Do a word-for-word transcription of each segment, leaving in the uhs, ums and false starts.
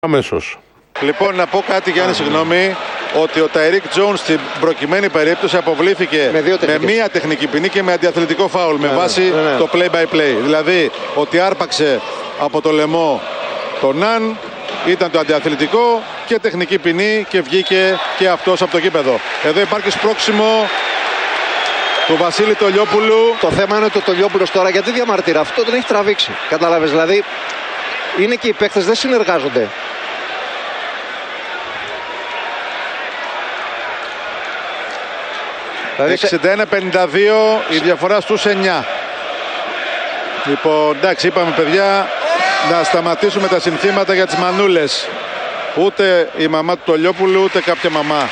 Αμέσως. Λοιπόν, να πω κάτι, Γιάννη, συγγνώμη, ότι ο Ταϊρίκ Τζόουνς στην προκειμένη περίπτωση αποβλήθηκε με, με μία τεχνική ποινή και με αντιαθλητικό φάουλ, ναι, με βάση ναι, ναι. το play-by-play. Δηλαδή, ότι άρπαξε από το λαιμό τον Ναν, ήταν το αντιαθλητικό και τεχνική ποινή και βγήκε και αυτός από το γήπεδο. Εδώ υπάρχει σπρώξιμο του Βασίλη Τολιόπουλου. Το θέμα είναι ότι ο Τολιόπουλος τώρα γιατί διαμαρτυρά, αυτό τον έχει τραβήξει. Κατάλαβες, δηλαδή είναι και οι παίκτες δεν συνεργάζονται. εξήντα ένα πενήντα δύο η διαφορά στους εννιά. Λοιπόν, εντάξει, είπαμε παιδιά να σταματήσουμε τα συνθήματα για τις μανούλες. Ούτε η μαμά του Τολιόπουλου ούτε κάποια μαμά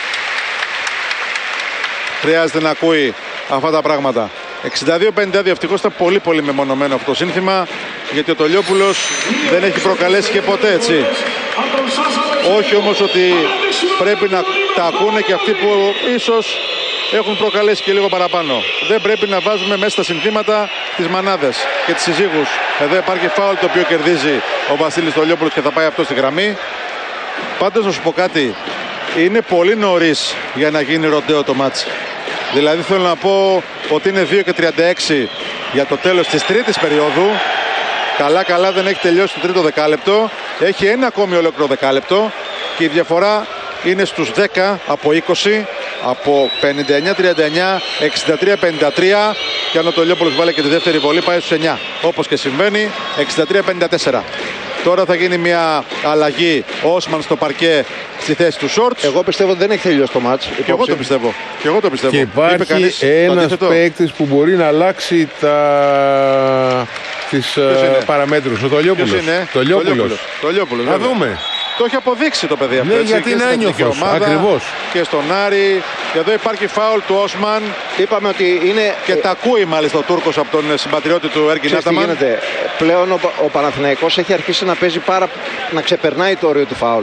χρειάζεται να ακούει αυτά τα πράγματα. εξήντα δύο πενήντα δύο, ευτυχώς ήταν πολύ πολύ μεμονωμένο αυτό το σύνθημα, γιατί ο Τολιόπουλος δεν έχει προκαλέσει και ποτέ, έτσι. Όχι όμως ότι πρέπει να τα ακούνε και αυτοί που ίσως έχουν προκαλέσει και λίγο παραπάνω. Δεν πρέπει να βάζουμε μέσα στα συνθήματα τις μανάδες και τις συζύγους. Εδώ υπάρχει φάουλ το οποίο κερδίζει ο Βασίλης Τολιόπουλος και θα πάει αυτό στη γραμμή. Πάντως να σου πω κάτι, είναι πολύ νωρίς για να γίνει ροντέο το μάτς. Δηλαδή θέλω να πω ότι είναι δύο και τριάντα έξι για το τέλος της τρίτης περίοδου. Καλά καλά δεν έχει τελειώσει το τρίτο δεκάλεπτο. Έχει ένα ακόμη ολόκληρο δεκάλεπτο και η διαφορά είναι στους δέκα από είκοσι, από πενήντα εννιά τριάντα εννιά, εξήντα τρία πενήντα τρία, και αν ο Τολιόπουλος βάλει και τη δεύτερη βολή πάει στους εννιά, όπως και συμβαίνει. Εξήντα τρία πενήντα τέσσερα. Τώρα θα γίνει μια αλλαγή, ο Όσμαν στο παρκέ στη θέση του Σόρτς. Εγώ πιστεύω ότι δεν έχει τελειώσει το μάτς. Και εγώ το πιστεύω. Και εγώ το πιστεύω. Και υπάρχει κανείς, ένας παίκτης που μπορεί να αλλάξει τα... τις uh, παραμέτρους. Ο Τολιόπουλος. Ποιος είναι? Τολιόπουλος. Τολιόπουλος. Να δούμε. Το έχει αποδείξει το παιδί αυτό. Ναι, γιατί είναι ένιωθος. Ακριβώς. Και στον Άρη. Και εδώ υπάρχει φάουλ του Όσμαν. Είπαμε ότι είναι. Και τα ακούει μάλιστα ο Τούρκος από τον συμπατριώτη του Έργκιν Άταμαν. Πλέον ο, ο Παναθηναϊκός έχει αρχίσει να παίζει πάρα. Να ξεπερνάει το όριο του φάουλ.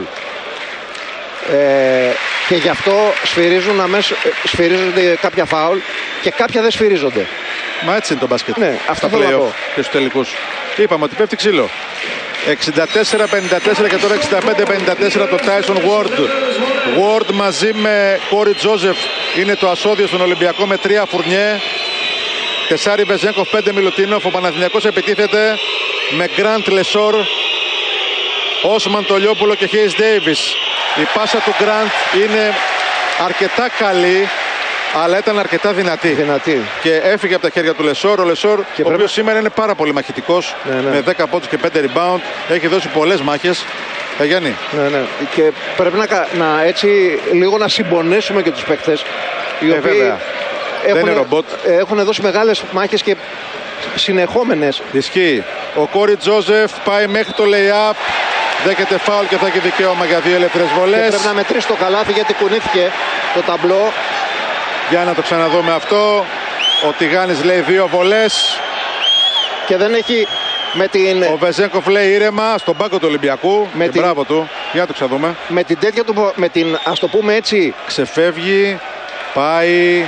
Ε, και γι' αυτό σφυρίζουν αμέσως, σφυρίζονται κάποια φάουλ και κάποια δεν σφυρίζονται. Μα έτσι είναι το μπάσκετ. Ναι, αυτό θέλω να πω. Και στους τελικούς. Είπαμε ότι πέφτει ξύλο. εξήντα τέσσερα πενήντα τέσσερα και τώρα εξήντα πέντε πενήντα τέσσερα το Tyson Ward. Ward μαζί με Κόρι Τζόζεφ είναι το ασώδιο στον Ολυμπιακό με τρία Φουρνιέ. Τεσάρι Βεζένκοφ, πέντε Μιλουτίνοφ. Ο Παναθηναϊκός επιτίθεται με Γκραντ Λεσόρ, Όσμαν Τολιόπουλο και Χέις Ντέιβις. Η πάσα του Γκραντ είναι αρκετά καλή, αλλά ήταν αρκετά δυνατή. δυνατή. Και έφυγε από τα χέρια του Λεσόρ. Ο Λεσόρ, ο πρέπει... οποίος σήμερα είναι πάρα πολύ μαχητικός, ναι, ναι. με δέκα πόντους και πέντε rebound. Έχει δώσει πολλές μάχες. Θα Γιάννη. Ναι, ναι. Και πρέπει να, να έτσι λίγο να συμπονέσουμε και τους παίκτες. Οι ε, οποίοι έχουν, είναι ρομπότ. έχουν δώσει μεγάλες μάχες και συνεχόμενες. Ισχύει. Ο Κόρι Τζόζεφ πάει μέχρι το lay-up. Δέχεται φάουλ και θα έχει δικαίωμα για δύο ελεύθερες βολές. Και πρέπει να μετρήσει το καλάθι γιατί κουνήθηκε το ταμπλό. Για να το ξαναδούμε αυτό. Ο Τιγάνης λέει δύο βολές. Και δεν έχει με την... Ο Βεζένκοφ λέει ήρεμα στον πάγκο του Ολυμπιακού. Με και την... μπράβο του. Για να το ξαναδούμε. Με την τέτοια του, με την, ας το πούμε έτσι... Ξεφεύγει. Πάει...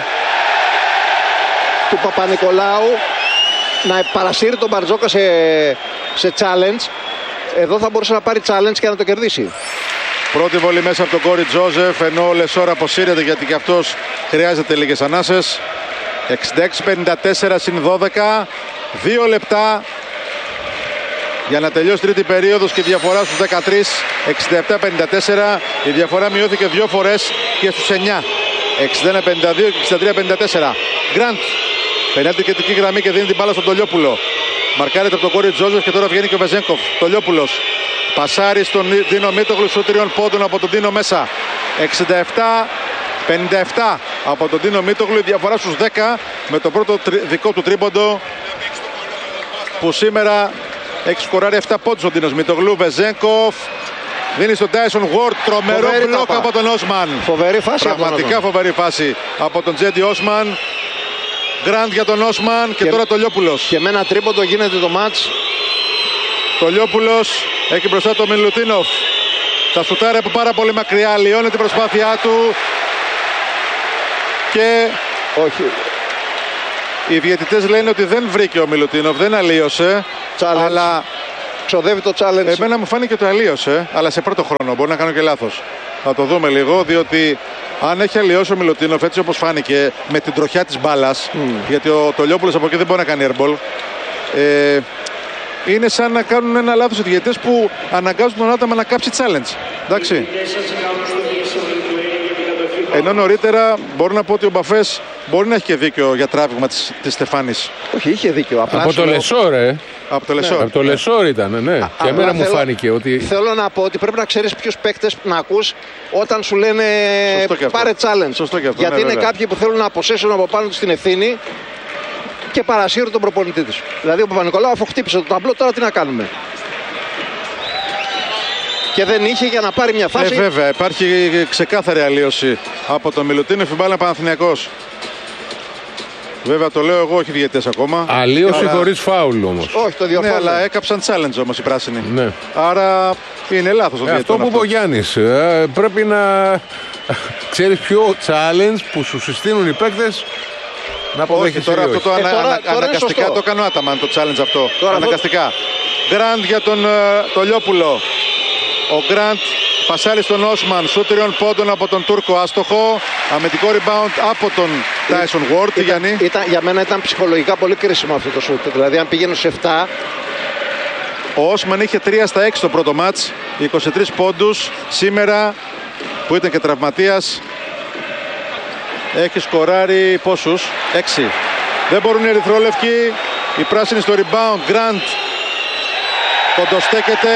Του Παπα-Νικολάου να παρασύρει τον Μπαρτζόκα σε, σε challenge. Εδώ θα μπορούσε να πάρει challenge και να το κερδίσει. Πρώτη βολή μέσα από τον Κόρι Τζόζεφ, ενώ ο Λεσόρ αποσύρεται γιατί και αυτός χρειάζεται λίγες ανάσες. εξήντα έξι πενήντα τέσσερα συν δώδεκα. Δύο λεπτά για να τελειώσει τρίτη περίοδος και διαφορά στους δεκατρία. εξήντα επτά πενήντα τέσσερα. Η διαφορά μειώθηκε δύο φορές και στους εννιά. εξήντα ένα πενήντα δύο και εξήντα τρία πενήντα τέσσερα. Γκραντ περνάει την κεντρική γραμμή και δίνει την μπάλα στον Τολιόπουλο. Μαρκάρεται από τον Κόρι Τζόζεφ και τώρα βγαίνει και ο Βεζένκοφ. Τολιόπουλος πασάρει στον Ντίνο Μίτογλου σου τριών πόντων από τον Ντίνο μέσα. εξήντα επτά πενήντα επτά από τον Ντίνο Μίτογλου. Η διαφορά στους δέκα με το πρώτο δικό του τρίποντο που σήμερα έχει σκοράρει επτά πόντους ο Ντίνος Μίτογλου. Βεζένκοφ δίνει στον Tyson Ward. Τρομερό μπλοκ από τον Όσμαν. Φοβερή φάση. Πραγματικά φοβερή φάση από τον Τζέντι Όσμαν. Γκραντ για τον Όσμαν και, και τώρα Τολιόπουλος. Και με ένα τρίποντο γίνεται το μάτς. Τολιόπουλος έχει μπροστά τον Μιλουτίνοφ. Θα σουτάρει από πάρα πολύ μακριά. Λιώνει την προσπάθειά του. Και όχι. Οι διαιτητές λένε ότι δεν βρήκε ο Μιλουτίνοφ. Δεν αλλίωσε. Challenge. Αλλά Ξοδεύει το challenge. Εμένα μου φάνηκε το αλλίωσε, αλλά σε πρώτο χρόνο. Μπορεί να κάνω και λάθος. Θα το δούμε λίγο, διότι αν έχει αλλοιώσει ο Μιλουτίνοφ έτσι όπως φάνηκε με την τροχιά της μπάλας, mm. γιατί ο Τολιόπουλος από εκεί δεν μπορεί να κάνει airball. Ε, είναι σαν να κάνουν ένα λάθος οι διαιτητές που αναγκάζουν τον άτομα να κάψει challenge. Εντάξει. Ενώ νωρίτερα μπορώ να πω ότι ο Μπαφές μπορεί να έχει και δίκιο για τράβηγμα της, της Στεφάνης. Όχι, είχε δίκιο. Απλά από το Λεσόρ, ε. Από το Λεσόρ. Ναι. Από το Λεσόρ ήταν, ναι. Α, και εμένα μου θέλω, φάνηκε ότι. Θέλω να πω ότι πρέπει να ξέρεις ποιους παίκτες να ακούς όταν σου λένε πάρε challenge. Σωστό και αυτό. Γιατί ναι, είναι βέβαια. κάποιοι που θέλουν να αποσέσουν από πάνω τους την ευθύνη και παρασύρουν τον προπονητή τους. Δηλαδή ο Παπα-Νικολάου αφού χτύπησε το ταμπλό, τώρα τι να κάνουμε. Και δεν είχε για να πάρει μια φάση. Ε, βέβαια, υπάρχει ξεκάθαρη αλλίωση από τον Μιλουτίνοφ, η μπάλα Παναθηναϊκός. Βέβαια το λέω εγώ, όχι διαιτητές ακόμα. Αλλίωση άρα... χωρίς φάουλ όμως. Όχι, το διορθώνω. Ναι, αλλά έκαψαν challenge όμως οι πράσινοι. Ναι. Άρα είναι λάθος ο ε, αυτό που είπε ο Γιάννης. Ε, πρέπει να ξέρεις ποιο challenge που σου συστήνουν οι παίκτες να αποδέχεις. Τώρα αυτό το ε, ανα, τώρα, ανα, τώρα αναγκαστικά το κάνω Άταμαν το challenge αυτό. Τώρα αναγκαστικά. Γκραντ για τον το Λιόπουλο. Ο Γκραντ πασάρει στον Όσμαν, σου τριών πόντων από τον Τούρκο, άστοχο. Αμυντικό rebound από τον Τάισον Γουόρτ. Ήταν, ήταν, για μένα ήταν ψυχολογικά πολύ κρίσιμο αυτό το σούτ. Δηλαδή αν πήγαινε σε επτά. Ο Όσμαν είχε τρία στα έξι το πρώτο μάτς, είκοσι τρεις πόντους. Σήμερα που ήταν και τραυματίας έχει σκοράρει πόσους? έξι. Δεν μπορούν οι ερυθρόλευκοι. Οι πράσινοι στο rebound. Γκραντ κοντοστέκεται.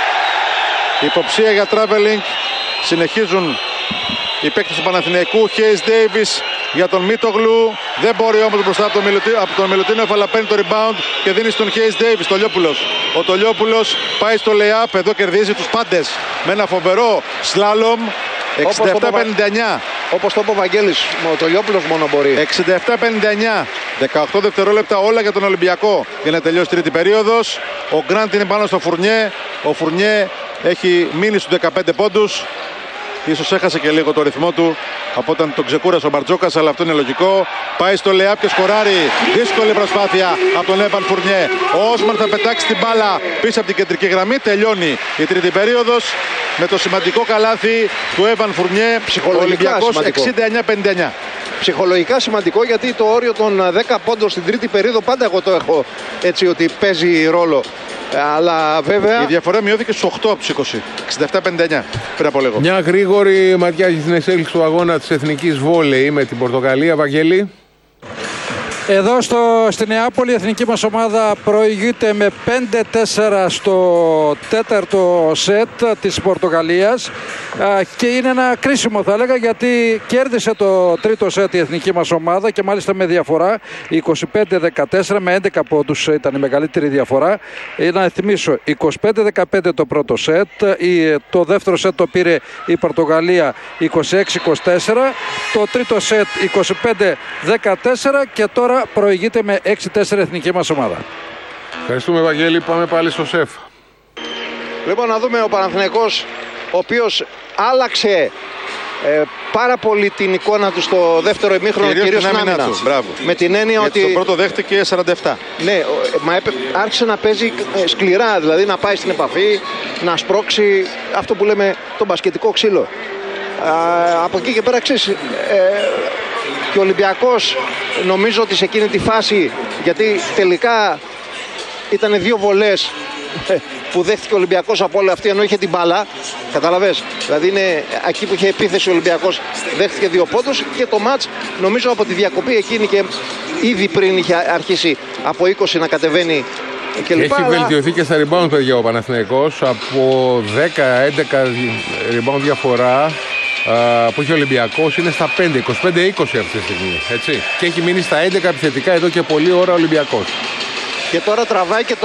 Υποψία για traveling. Συνεχίζουν οι παίκτες του Παναθηναϊκού. Χέις Ντέιβις για τον Μίτογλου. Δεν μπορεί όμως μπροστά από τον, Μιλουτί, από τον Μιλουτίνοφ, αλλά παίρνει το rebound και δίνει στον Χέις Ντέιβις. Τολιόπουλος. Ο Τολιόπουλος πάει στο lay-up. Εδώ κερδίζει τους πάντες με ένα φοβερό σλάλομ. εξήντα επτά πενήντα εννιά. Όπως το είπε ο Βαγγέλης, ο Τολιόπουλος μόνο μπορεί. εξήντα επτά πενήντα εννιά. δεκαοκτώ δευτερόλεπτα όλα για τον Ολυμπιακό για να τελειώσει τρίτη περίοδος. Ο Γκραντ είναι πάνω στο Φουρνιέ. Ο Φουρνιέ έχει μείνει στους δεκαπέντε πόντους. Ίσως έχασε και λίγο το ρυθμό του από όταν τον ξεκούρασε ο Μπαρτζόκας, αλλά αυτό είναι λογικό. Πάει στο λεάπ και σκοράρει. Δύσκολη προσπάθεια από τον Έβαν Φουρνιέ. Ο Όσμαν θα πετάξει την μπάλα πίσω από την κεντρική γραμμή. Τελειώνει η τρίτη περίοδος με το σημαντικό καλάθι του Έβαν Φουρνιέ. Ψυχολογικά Ολυμπιακός σημαντικό. εξήντα εννιά πενήντα εννιά. Ψυχολογικά σημαντικό, γιατί το όριο των δέκα πόντων στην τρίτη περίοδο πάντα εγώ το έχω έτσι ότι παίζει ρόλο. Αλλά βέβαια. Η διαφορά μειώθηκε στους οκτώ από τους είκοσι. εξήντα επτά πενήντα εννιά πριν από λίγο. Μια γρήγορη ματιά στην εξέλιξη του αγώνα της Εθνικής Βόλεϊ με την Πορτογαλία. Βαγγέλη. Εδώ στο, στη Νεάπολη η εθνική μας ομάδα προηγείται με πέντε τέσσερα στο τέταρτο σετ της Πορτογαλίας και είναι ένα κρίσιμο θα έλεγα, γιατί κέρδισε το τρίτο σετ η εθνική μας ομάδα και μάλιστα με διαφορά είκοσι πέντε δεκατέσσερα, με έντεκα πόντους ήταν η μεγαλύτερη διαφορά. Να θυμίσω, είκοσι πέντε δεκαπέντε το πρώτο σετ, το δεύτερο σετ το πήρε η Πορτογαλία είκοσι έξι είκοσι τέσσερα, το τρίτο σετ είκοσι πέντε δεκατέσσερα και τώρα προηγείται με έξι τέσσερα εθνική μας ομάδα. Ευχαριστούμε Βαγγέλη, πάμε πάλι στο ΣΕΦ. Λοιπόν, να δούμε ο Παναθηναϊκός, ο οποίος άλλαξε ε, πάρα πολύ την εικόνα του στο δεύτερο ημίχρονο, κυρίως, κυρίως την στην άμυνα. Μπράβο. Με την έννοια γιατί ότι. Το πρώτο δέχτηκε σαράντα επτά. Ναι, μα έπαι... άρχισε να παίζει σκληρά, δηλαδή να πάει στην επαφή, να σπρώξει αυτό που λέμε το μπασκετικό ξύλο. Α, από εκεί και πέρα ξέρεις, ε, και ο Ολυμπιακός νομίζω ότι σε εκείνη τη φάση, γιατί τελικά ήταν δύο βολές που δέχτηκε ο Ολυμπιακός από όλη αυτή, ενώ είχε την μπάλα, καταλαβες, δηλαδή είναι εκεί που είχε επίθεση ο Ολυμπιακός, δέχτηκε δύο πόντους και το μάτς νομίζω από τη διακοπή εκείνη και ήδη πριν είχε αρχίσει από είκοσι να κατεβαίνει και λοιπά. Έχει αλλά... βελτιωθεί και στα rebound παιδιά ο Παναθηναϊκός, από δέκα έντεκα rebound διαφορά που έχει ο Ολυμπιακός είναι στα πέντε, είκοσι πέντε είκοσι αυτή τη στιγμή, έτσι. Και έχει μείνει στα έντεκα επιθετικά εδώ και πολλή ώρα ο Ολυμπιακός. Και τώρα τραβάει και το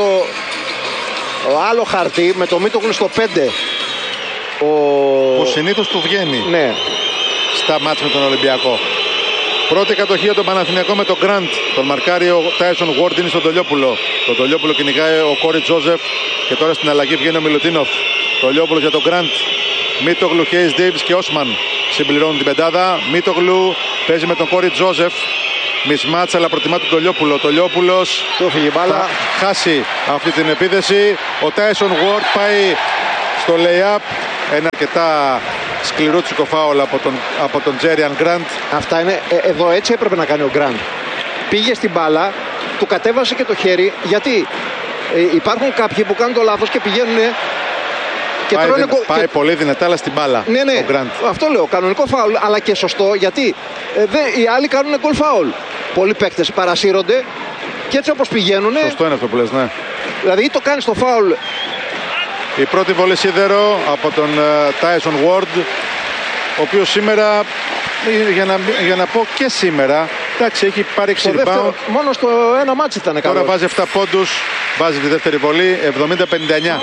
ο άλλο χαρτί με το Μίτογλου στο πέντε. Ο... Που συνήθως του βγαίνει, ναι, στα μάτς με τον Ολυμπιακό. Πρώτη κατοχή για τον Παναθηναϊκό με τον Γκραντ. Τον μαρκάρει ο Τάισον Γουόρντ, είναι στον Τολιόπουλο. Τον Τολιόπουλο κυνηγάει ο Κόρι Τζόζεφ. Και τώρα στην αλλαγή βγαίνει ο Μιλουτίνοφ. Τολιόπουλο για τον Γκραντ. Μίτογλου, Χέις Ντέιβις και Όσμαν συμπληρώνουν την πεντάδα. Μίτογλου παίζει με τον Κόρι Τζόζεφ. μισμάτς, αλλά προτιμά τον Τολιόπουλο. Ο Τολιόπουλος Του έφυγε η μπάλα. θα χάσει αυτή την επίθεση. Ο Tyson Ward πάει στο lay-up. Ένα αρκετά σκληρούτσικο φάουλ από τον, από τον Τζέριαν Γκραντ. Αυτά είναι, ε, εδώ έτσι έπρεπε να κάνει ο Γκραντ. Πήγε στην μπάλα, του κατέβασε και το χέρι, γιατί ε, υπάρχουν κάποιοι που κάνουν το λάθος και πηγαίνουν και Πάει, τρώνε... δυνα, πάει και... πολύ δυνατά, αλλά στην μπάλα. Ναι, ναι, ο Γκραντ. αυτό λέω, κανονικό φάουλ, αλλά και σωστό, γιατί ε, δε, οι άλλοι κάνουν γκολ φάουλ. Πολλοί παίκτες παρασύρονται και έτσι όπως πηγαίνουν. Σωστό είναι αυτό που λες, ναι. Δηλαδή το κάνει το φάουλ. Η πρώτη βολή σίδερο από τον uh, Tyson Ward, ο οποίος σήμερα, για να, για να πω και σήμερα, εντάξει, έχει πάρει έξι rebound. Δεύτερο, μόνο στο ένα μάτσι ήταν καλό. Τώρα βάζει επτά πόντους, βάζει τη δεύτερη βολή, εβδομήντα πενήντα εννιά.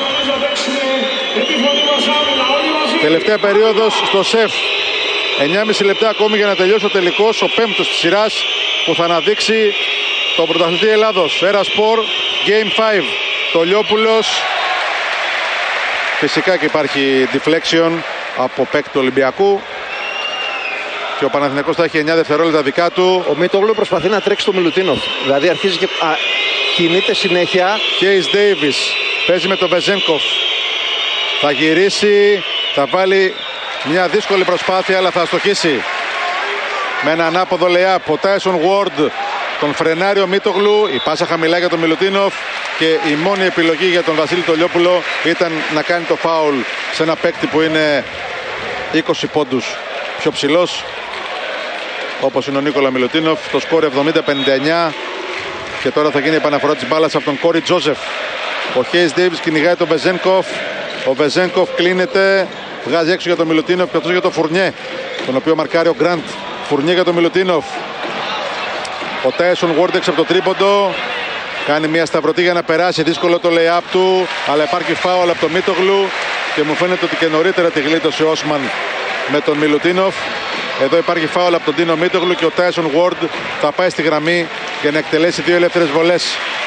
Τελευταία περίοδος στο ΣΕΦ. εννιά και μισό λεπτά ακόμη για να τελειώσει ο τελικός, ο πέμπτος της σειράς που θα αναδείξει τον πρωταθλητή Ελλάδος. Eraspor Game πέντε. Τολιόπουλος. Φυσικά και υπάρχει deflection από παίκτη του Ολυμπιακού. Και ο Παναθηναϊκός θα έχει εννιά δευτερόλεπτα δικά του. Ο Μίτογλου προσπαθεί να τρέξει το Μιλουτίνοφ. Δηλαδή αρχίζει και α, κινείται συνέχεια. Κέις Ντέιβις παίζει με τον Βεζένκοφ. Θα γυρίσει, θα βάλει μια δύσκολη προσπάθεια, αλλά θα αστοχίσει. Με ένα ανάποδο lay-up. Ο Tyson Ward τον φρενάρει ο Μίτογλου. Η πάσα χαμηλά για τον Μιλουτίνοφ. Και η μόνη επιλογή για τον Βασίλη Τολιόπουλο ήταν να κάνει το φάουλ σε ένα παίκτη που είναι είκοσι πόντους πιο ψηλός, όπως είναι ο Νίκολα Μιλουτίνοφ. Το σκόρ εβδομήντα πενήντα εννιά. Και τώρα θα γίνει η επαναφορά της μπάλας από τον Κόρι Τζόζεφ. Ο Χέις Ντέιβις κυνηγάει τον Βεζένκοφ. Ο Βεζένκοφ κλείνεται, βγάζει έξω για τον Μιλουτίνοφ και αυτός για τον Φουρνιέ, τον οποίο μαρκάρει ο Γκραντ. Φουρνιέ για τον Μιλουτίνοφ. Ο Τάισον Γουόρντ έξω από το τρίποντο. Κάνει μια σταυρωτή για να περάσει. Δύσκολο το lay-up του, αλλά υπάρχει φάουλ από τον Μίτογλου. Και μου φαίνεται ότι και νωρίτερα τη γλίτωσε ο Όσμαν με τον Μιλουτίνοφ. Εδώ υπάρχει φάουλ από τον Τίνο Μίτογλου και ο Τάισον Γουόρντ θα πάει στη γραμμή για να εκτελέσει δύο ελεύθερες βολές.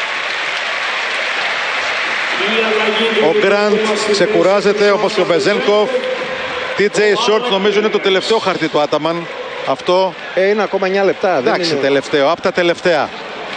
Ο Γκραντ ξεκουράζεται όπως και ο Βεζένκοφ. τι τζέι Short νομίζω είναι το τελευταίο χαρτί του Άταμαν. Αυτό ε, είναι ακόμα εννιά λεπτά. Εντάξει, δεν είναι... τελευταίο, από τα τελευταία.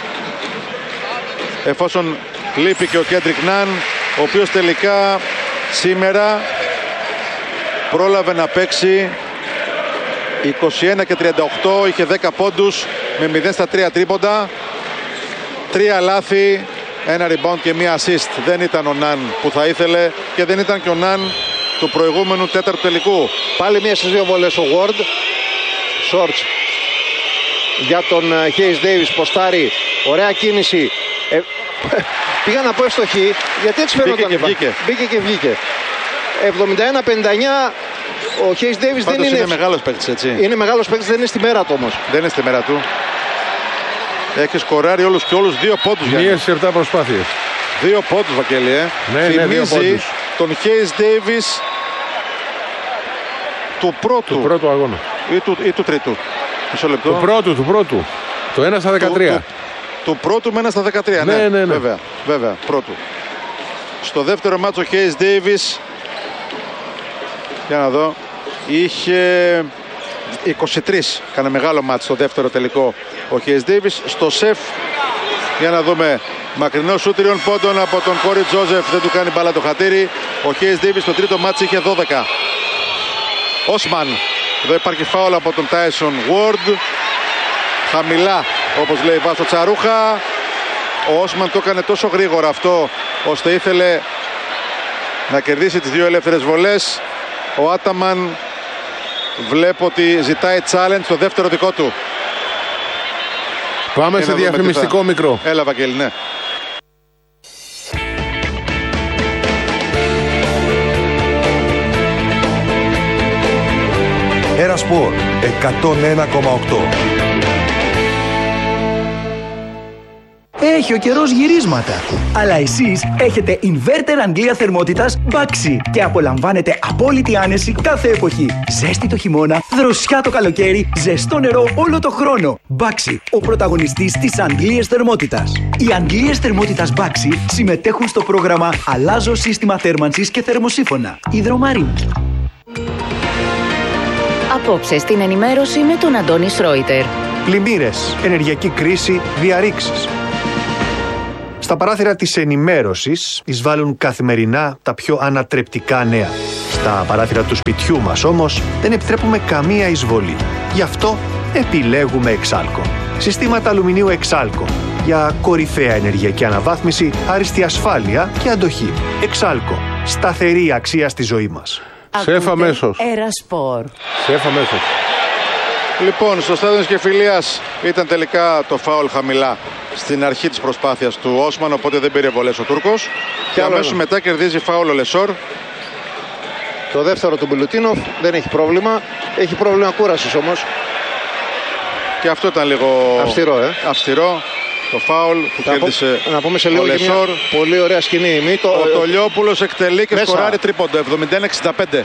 Εφόσον λείπει και ο Κέντρικ Ναν, ο οποίος τελικά σήμερα πρόλαβε να παίξει είκοσι ένα και τριάντα οκτώ, είχε δέκα πόντους με μηδέν στα τρία τρίποντα, τρία λάθη, ένα rebound και μία assist. Δεν ήταν ο Ναν που θα ήθελε και δεν ήταν και ο Ναν του προηγούμενου τέταρτου τελικού. Πάλι μία στις δύο βολές ο Ward. Shorts για τον Hayes Davis, ποστάρει, ωραία κίνηση. Ε, πήγα να πω ευστοχή, γιατί έτσι φαινόταν. Μπήκε και βγήκε. Μπήκε και βγήκε. εβδομήντα ένα πενήντα εννιά. Ο Hayes Davis δεν είναι... είναι μεγάλος παίκτης, έτσι. Είναι μεγάλος παίκτης, δεν είναι στη μέρα του όμως. Δεν είναι στη μέρα του. Έχει σκοράρει όλους και όλους δύο πόντους. Μία σε επτά προσπάθειες. Δύο πόντους, Βακέλη, ε. Ναι, ναι, δύο πόντους. Τον Hayes Davis του πρώτου. Του πρώτου αγώνα. Ή του, ή του τρίτου. Μισό λεπτό. Του πρώτου, του πρώτου. Το ένα στα δεκατρία. Του, του, του πρώτου με ένα στα δεκατρία. Ναι, ναι, ναι. Βέβαια, βέβαια, πρώτου. Στο δεύτερο μάτσο ο Hayes Davis, για να δω, είχε είκοσι τρία. Κάνε μεγάλο μάτσο στο δεύτερο τελικό ο Hayes Davis. Στο σεφ, για να δούμε, μακρινό σου τριών πόντων από τον Κόρι Τζόζεφ, δεν του κάνει μπάλα το χατήρι. Ο Hayes Davis στο τρίτο μάτσο είχε δώδεκα. Όσμαν, εδώ υπάρχει φάουλ από τον Tyson Ward. Χαμηλά, όπως λέει Βάσο Τσαρούχα. Ο Όσμαν το έκανε τόσο γρήγορα αυτό, ώστε ήθελε να κερδίσει τις δύο ελεύθερες βολές. Ο Άταμαν βλέπω ότι ζητάει challenge στο δεύτερο δικό του. Πάμε σε διαφημιστικό μικρό. Έλα, Βαγγέλη, ναι. Eraspor εκατόν ένα κόμμα οκτώ. Έχει ο καιρός γυρίσματα. Αλλά εσείς έχετε inverter Αγγλία θερμότητας Baxi και απολαμβάνετε απόλυτη άνεση κάθε εποχή. Ζέστη το χειμώνα, δροσιά το καλοκαίρι, ζεστό νερό όλο το χρόνο. Baxi, ο πρωταγωνιστής της Αγγλίας θερμότητας. Οι Αγγλίες θερμότητας Baxi συμμετέχουν στο πρόγραμμα Αλλάζω σύστημα θέρμανσης και θερμοσύφωνα. Υδρομαρίνη. Απόψε στην ενημέρωση με τον Αντώνη Σρόιτερ. Πλημμύρες, ενεργειακή κρίση, διαρρήξεις. Στα παράθυρα της ενημέρωσης εισβάλλουν καθημερινά τα πιο ανατρεπτικά νέα. Στα παράθυρα του σπιτιού μας όμως δεν επιτρέπουμε καμία εισβολή. Γι' αυτό επιλέγουμε Εξάλκο. Συστήματα αλουμινίου Εξάλκο. Για κορυφαία ενεργειακή αναβάθμιση, άριστη ασφάλεια και αντοχή. Εξάλκο. Σταθερή αξία στη ζωή μας. Σεφ αμέσως. Ερασπορ. Σεφ αμέσως. Λοιπόν, στο στάδιο της Κεφυλίας ήταν τελικά το φάουλ χαμηλά στην αρχή της προσπάθειας του Όσμαν, οπότε δεν πήρε βολές ο Τούρκος. Και, και αμέσως μετά κερδίζει φάουλ ο Λεσόρ. Το δεύτερο του Μιλουτίνοφ δεν έχει πρόβλημα. Έχει πρόβλημα κούρασης όμως. Και αυτό ήταν λίγο αυστηρό, ε. αυστηρό. Το φάουλ που να κέρδισε πω, να πούμε σε λίγο ο Λεσόρ. Πολύ ωραία σκηνή. Μη το... Ο Τολιόπουλος εκτελεί και μέσα. σκοράρει τρίποντο. εβδομήντα ένα εξήντα πέντε.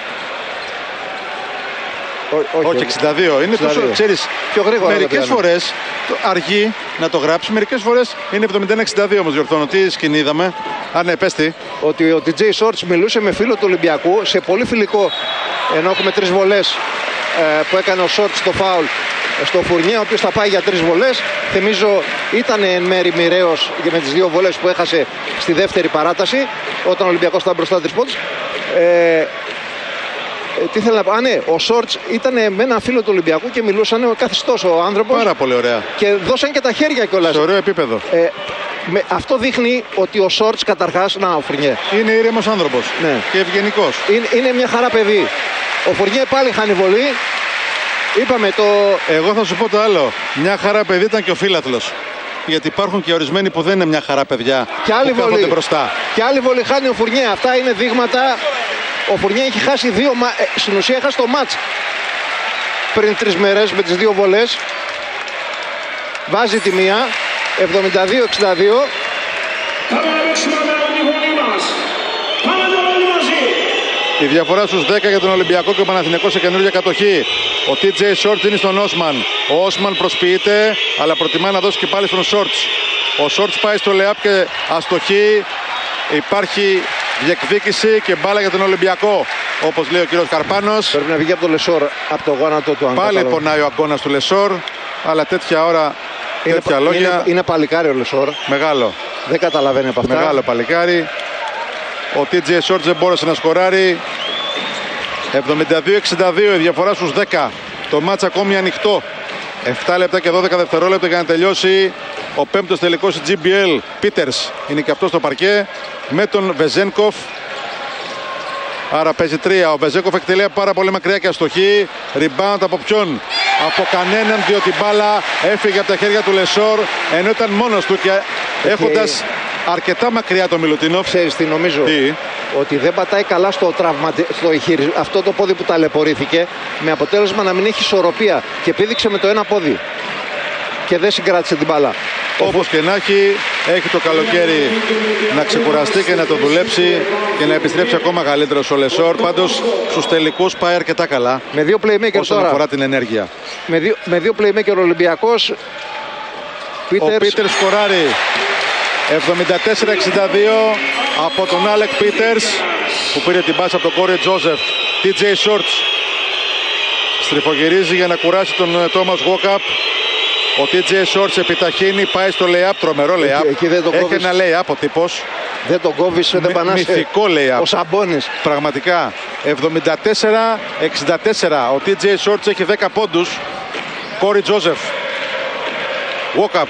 Όχι, όχι εξήντα δύο. Είναι εξήντα δύο. τόσο, ξέρεις, πιο γρήγορα. μερικές φορές αργεί να το γράψει, μερικές φορές είναι εβδομήντα ένα εξήντα δύο όμως διορθώνω. Τι σκηνή είδαμε. Α, ναι, πες τι. Ότι ο τι τζέι Shorts μιλούσε με φίλο του Ολυμπιακού σε πολύ φιλικό, ενώ έχουμε τρεις βολές ε, που έκανε ο Shorts στο φάουλ στο Φουρνιέ, ο οποίος θα πάει για τρεις βολές. Θυμίζω ήταν εν μέρη μοιραίος με τις δύο βολές που έχασε στη δεύτερη παράταση, όταν ο Ολυμπιακός ήταν μπροστά τρεις πόντους. Ε, Τι θέλω να πω. Α, ναι, ο Shorts ήταν με ένα φίλο του Ολυμπιακού και μιλούσαν καθιστός ο άνθρωπος. Πάρα πολύ ωραία. Και δώσαν και τα χέρια κιόλας. Σε ωραίο επίπεδο. Ε, με, αυτό δείχνει ότι ο Shorts καταρχάς. Να, ο Φουρνιέ. Είναι ήρεμος άνθρωπος. Ναι. Και ευγενικός. Είναι, είναι μια χαρά παιδί. Ο Φουρνιέ πάλι χάνει βολή. Είπαμε το. Εγώ θα σου πω το άλλο. Μια χαρά παιδί ήταν και ο φίλαθλος. Γιατί υπάρχουν και ορισμένοι που δεν είναι μια χαρά παιδιά. Και άλλη που βολή. Μπροστά. Και άλλη βολή χάνει ο Φουρνιέ. Αυτά είναι δείγματα. Ο Φουρνιέ έχει χάσει δύο. Ε, στην ουσία έχασε το μάτς πριν τρεις μέρες με τις δύο βολές. Βάζει τη μία. εβδομήντα δύο εξήντα δύο. Η διαφορά στους δέκα για τον Ολυμπιακό και ο Παναθηναϊκός σε καινούργια κατοχή. Ο τι τζέι Shorts είναι στον Όσμαν. Ο Όσμαν προσποιείται, αλλά προτιμά να δώσει και πάλι στον Shorts. Ο Shorts πάει στο lay-up και αστοχή. Υπάρχει διεκδίκηση και μπάλα για τον Ολυμπιακό. Όπως λέει ο κύριος Καρπάνος. Πρέπει να βγει από το Λεσόρ, από το γόνατο του. Πάλι κατάλαβα. Πονάει ο αγκώνας του Λεσόρ. Αλλά τέτοια ώρα, είναι, τέτοια λόγια. Είναι, είναι παλικάρι ο Λεσόρ. Μεγάλο. Δεν καταλαβαίνει από αυτά. Μεγάλο παλικάρι. Ο τι τζέι Shorts δεν μπόρεσε να σκοράρει. εβδομήντα δύο εξήντα δύο η διαφορά στους δέκα. Το μάτς ακόμη ανοιχτό. επτά λεπτά και δώδεκα δευτερόλεπτα για να τελειώσει ο πέμπτος τελικός τζι μπι ελ. Πίτερς είναι και αυτό στο παρκέ με τον Βεζένκοφ. Άρα παίζει τρία. Ο Βεζένκοφ εκτελεί πάρα πολύ μακριά και αστοχή. Rebound από ποιον? Από κανέναν, διότι η μπάλα έφυγε από τα χέρια του Λεσόρ ενώ ήταν μόνος του και okay. έχοντας αρκετά μακριά το Μιλουτίνοφ. Ξέρεις τι νομίζω? Τι? Ότι δεν πατάει καλά στο, τραυματι... στο εγχειρισμό. Αυτό το πόδι που ταλαιπωρήθηκε, με αποτέλεσμα να μην έχει ισορροπία. Και πήδηξε με το ένα πόδι. Και δεν συγκράτησε την μπάλα. Όπως και να έχει, έχει το καλοκαίρι να ξεκουραστεί και να το δουλέψει και να επιστρέψει ακόμα καλύτερος ο Λεσόρ. Πάντως στους τελικούς πάει αρκετά καλά. Με δύο playmaker όσον τώρα. αφορά την ενέργεια. Με δύο, με δύο playmaker ο Ολυμπιακός. Ο Πίτερς σκοράρει. εβδομήντα τέσσερα εξήντα δύο από τον Άλεκ Πίτερς που πήρε την πάσα από τον Κόρι Τζόζεφ. τι τζέι Shorts στριφογυρίζει για να κουράσει τον Τόμας Γουόκαπ. Ο τι τζέι Shorts επιταχύνει, πάει στο lay-up, τρομερό lay-up. Εκεί, εκεί έχει ένα lay-up ο τύπος. Δεν τον κόβεις, δεν πανάς. Μυθικό lay-up. Ο Σαμπόνης. Πραγματικά. εβδομήντα τέσσερα εξήντα τέσσερα. Ο τι τζέι Shorts έχει δέκα πόντους. Κόρι Τζόζεφ. Γουόκαπ.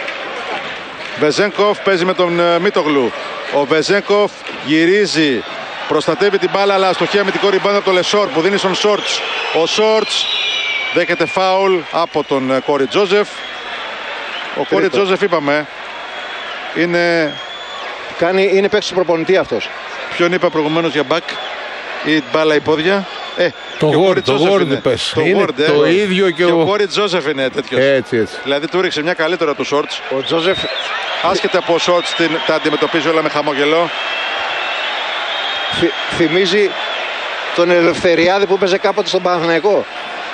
Βεζένκοφ παίζει με τον Μίτογλου. Ο Βεζένκοφ γυρίζει, προστατεύει την μπάλα, αλλά αστοχία με την κόρη μπάντα από το Λεσόρ που δίνει στον Shorts. Ο Shorts δέχεται φάουλ από τον Κόρι Τζόζεφ. Ο Κόρι Τζόζεφ είπαμε είναι... Κάνει, είναι παίκτης του προπονητή αυτός. Ποιον είπα προηγουμένως για μπακ ή μπάλα ή πόδια? Ε, το Γόρντ, το Γόρντ πες. Το, είναι Word, το ε, ίδιο και, και ο... ο Κόρι Τζόζεφ είναι τέτοιος. Έτσι, έτσι. Δηλαδή του ρίξε μια καλύτερα από του Shorts. Ο Τζόζεφ... Άσχετα από ο Shorts την, τα αντιμετωπίζει όλα με χαμογελό. Θυ, θυμίζει τον Ελευθεριάδη που έπαιζε κάποτε στον Παναθηναϊκό.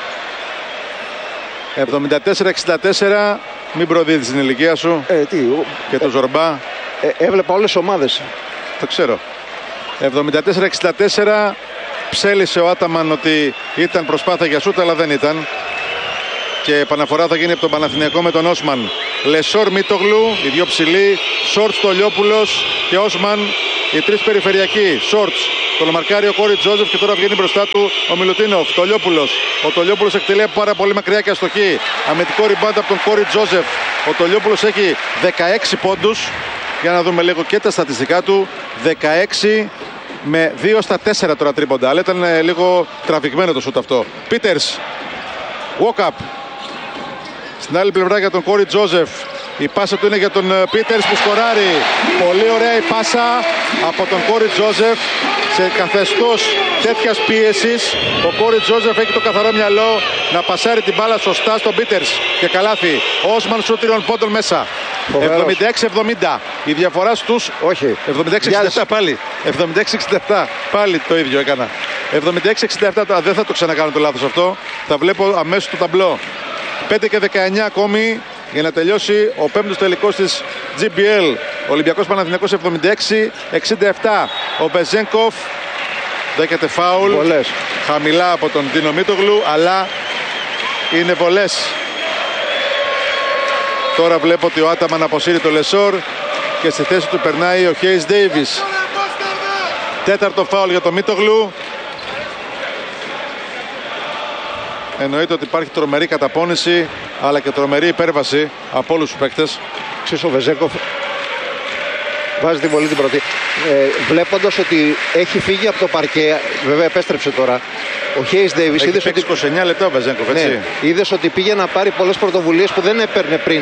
εβδομήντα τέσσερα εξήντα τέσσερα. Μην προδίδεις την ηλικία σου. Ε, τι, και ε, το Ζορμπά. Ε, έβλεπα όλες τις ομάδες. Το ξέρω. εβδομήντα τέσσερα εξήντα τέσσερα. Ψέλισε ο Άταμαν ότι ήταν προσπάθεια για σούτ, αλλά δεν ήταν. Και επαναφορά θα γίνει από τον Παναθηναϊκό με τον Όσμαν. Λεσόρ Μίτογλου, οι δύο ψηλοί. Σόρτς Τολιόπουλος και Όσμαν, οι τρεις περιφερειακοί. Σόρτς, τον μαρκάρει ο Κόρι Τζόζεφ και τώρα βγαίνει μπροστά του ο Μιλουτίνοφ. Τολιόπουλος. Ο Τολιόπουλος εκτελεί πάρα πολύ μακριά και αστοχή. Αμυντικό ριμπάουντ από τον Κόρι Τζόζεφ. Ο Τολιόπουλος έχει δεκαέξι πόντους. Για να δούμε λίγο και τα στατιστικά του. δεκαέξι με δύο στα τέσσερα τώρα τρίποντα. Αλλά ήταν ε, λίγο τραβηγμένο το σούτ αυτό. Πίτερς. Walk-up. Στην άλλη πλευρά για τον Κόρι Τζόζεφ. Η πάσα του είναι για τον Πίτερς που σκοράρει. Πολύ ωραία η πάσα από τον Κόρι Τζόζεφ. Σε καθεστώς τέτοιας πίεσης ο Κόρι Τζόζεφ έχει το καθαρό μυαλό να πασάρει την μπάλα σωστά στον Πίτερς. Και καλάθι. Όσμαν σου τριών πόντων μέσα. εβδομήντα έξι εβδομήντα. Η διαφορά στους... Όχι. εβδομήντα έξι εξήντα επτά πάλι. εβδομήντα έξι εξήντα επτά. Πάλι το ίδιο έκανα. εβδομήντα έξι εξήντα επτά. Δεν θα το ξανακάνω το λάθος αυτό. Θα βλέπω αμέσως το ταμπλό. πέντε και δεκαεννιά ακόμη για να τελειώσει ο πέμπτος τελικός της τζι μπι ελ. Ολυμπιακός Παναθηναϊκός εβδομήντα έξι εξήντα επτά. Ο Μπεζένκοφ δέχεται φάουλ. Βολές. Χαμηλά από τον Ντίνο Μίτογλου, αλλά είναι βολές. Τώρα βλέπω ότι ο Άταμαν αποσύρει το Λεσόρ και στη θέση του περνάει ο Χέις Ντέιβις. Τέταρτο φάουλ για τον Μίτογλου. Εννοείται ότι υπάρχει τρομερή καταπώνηση αλλά και τρομερή υπέρβαση από όλους τους παίκτες. Ξέρεις, ο Βεζέκοφ βάζει τη βολή την πρώτη. Ε, βλέποντας ότι έχει φύγει από το παρκέ, βέβαια επέστρεψε τώρα. Ο Χέις Ντέιβις είδες ότι... είκοσι εννιά λεπτά ο Βεζέκοφ, έτσι. Ναι, είδες ότι πήγε να πάρει πολλές πρωτοβουλίες που δεν έπαιρνε πριν.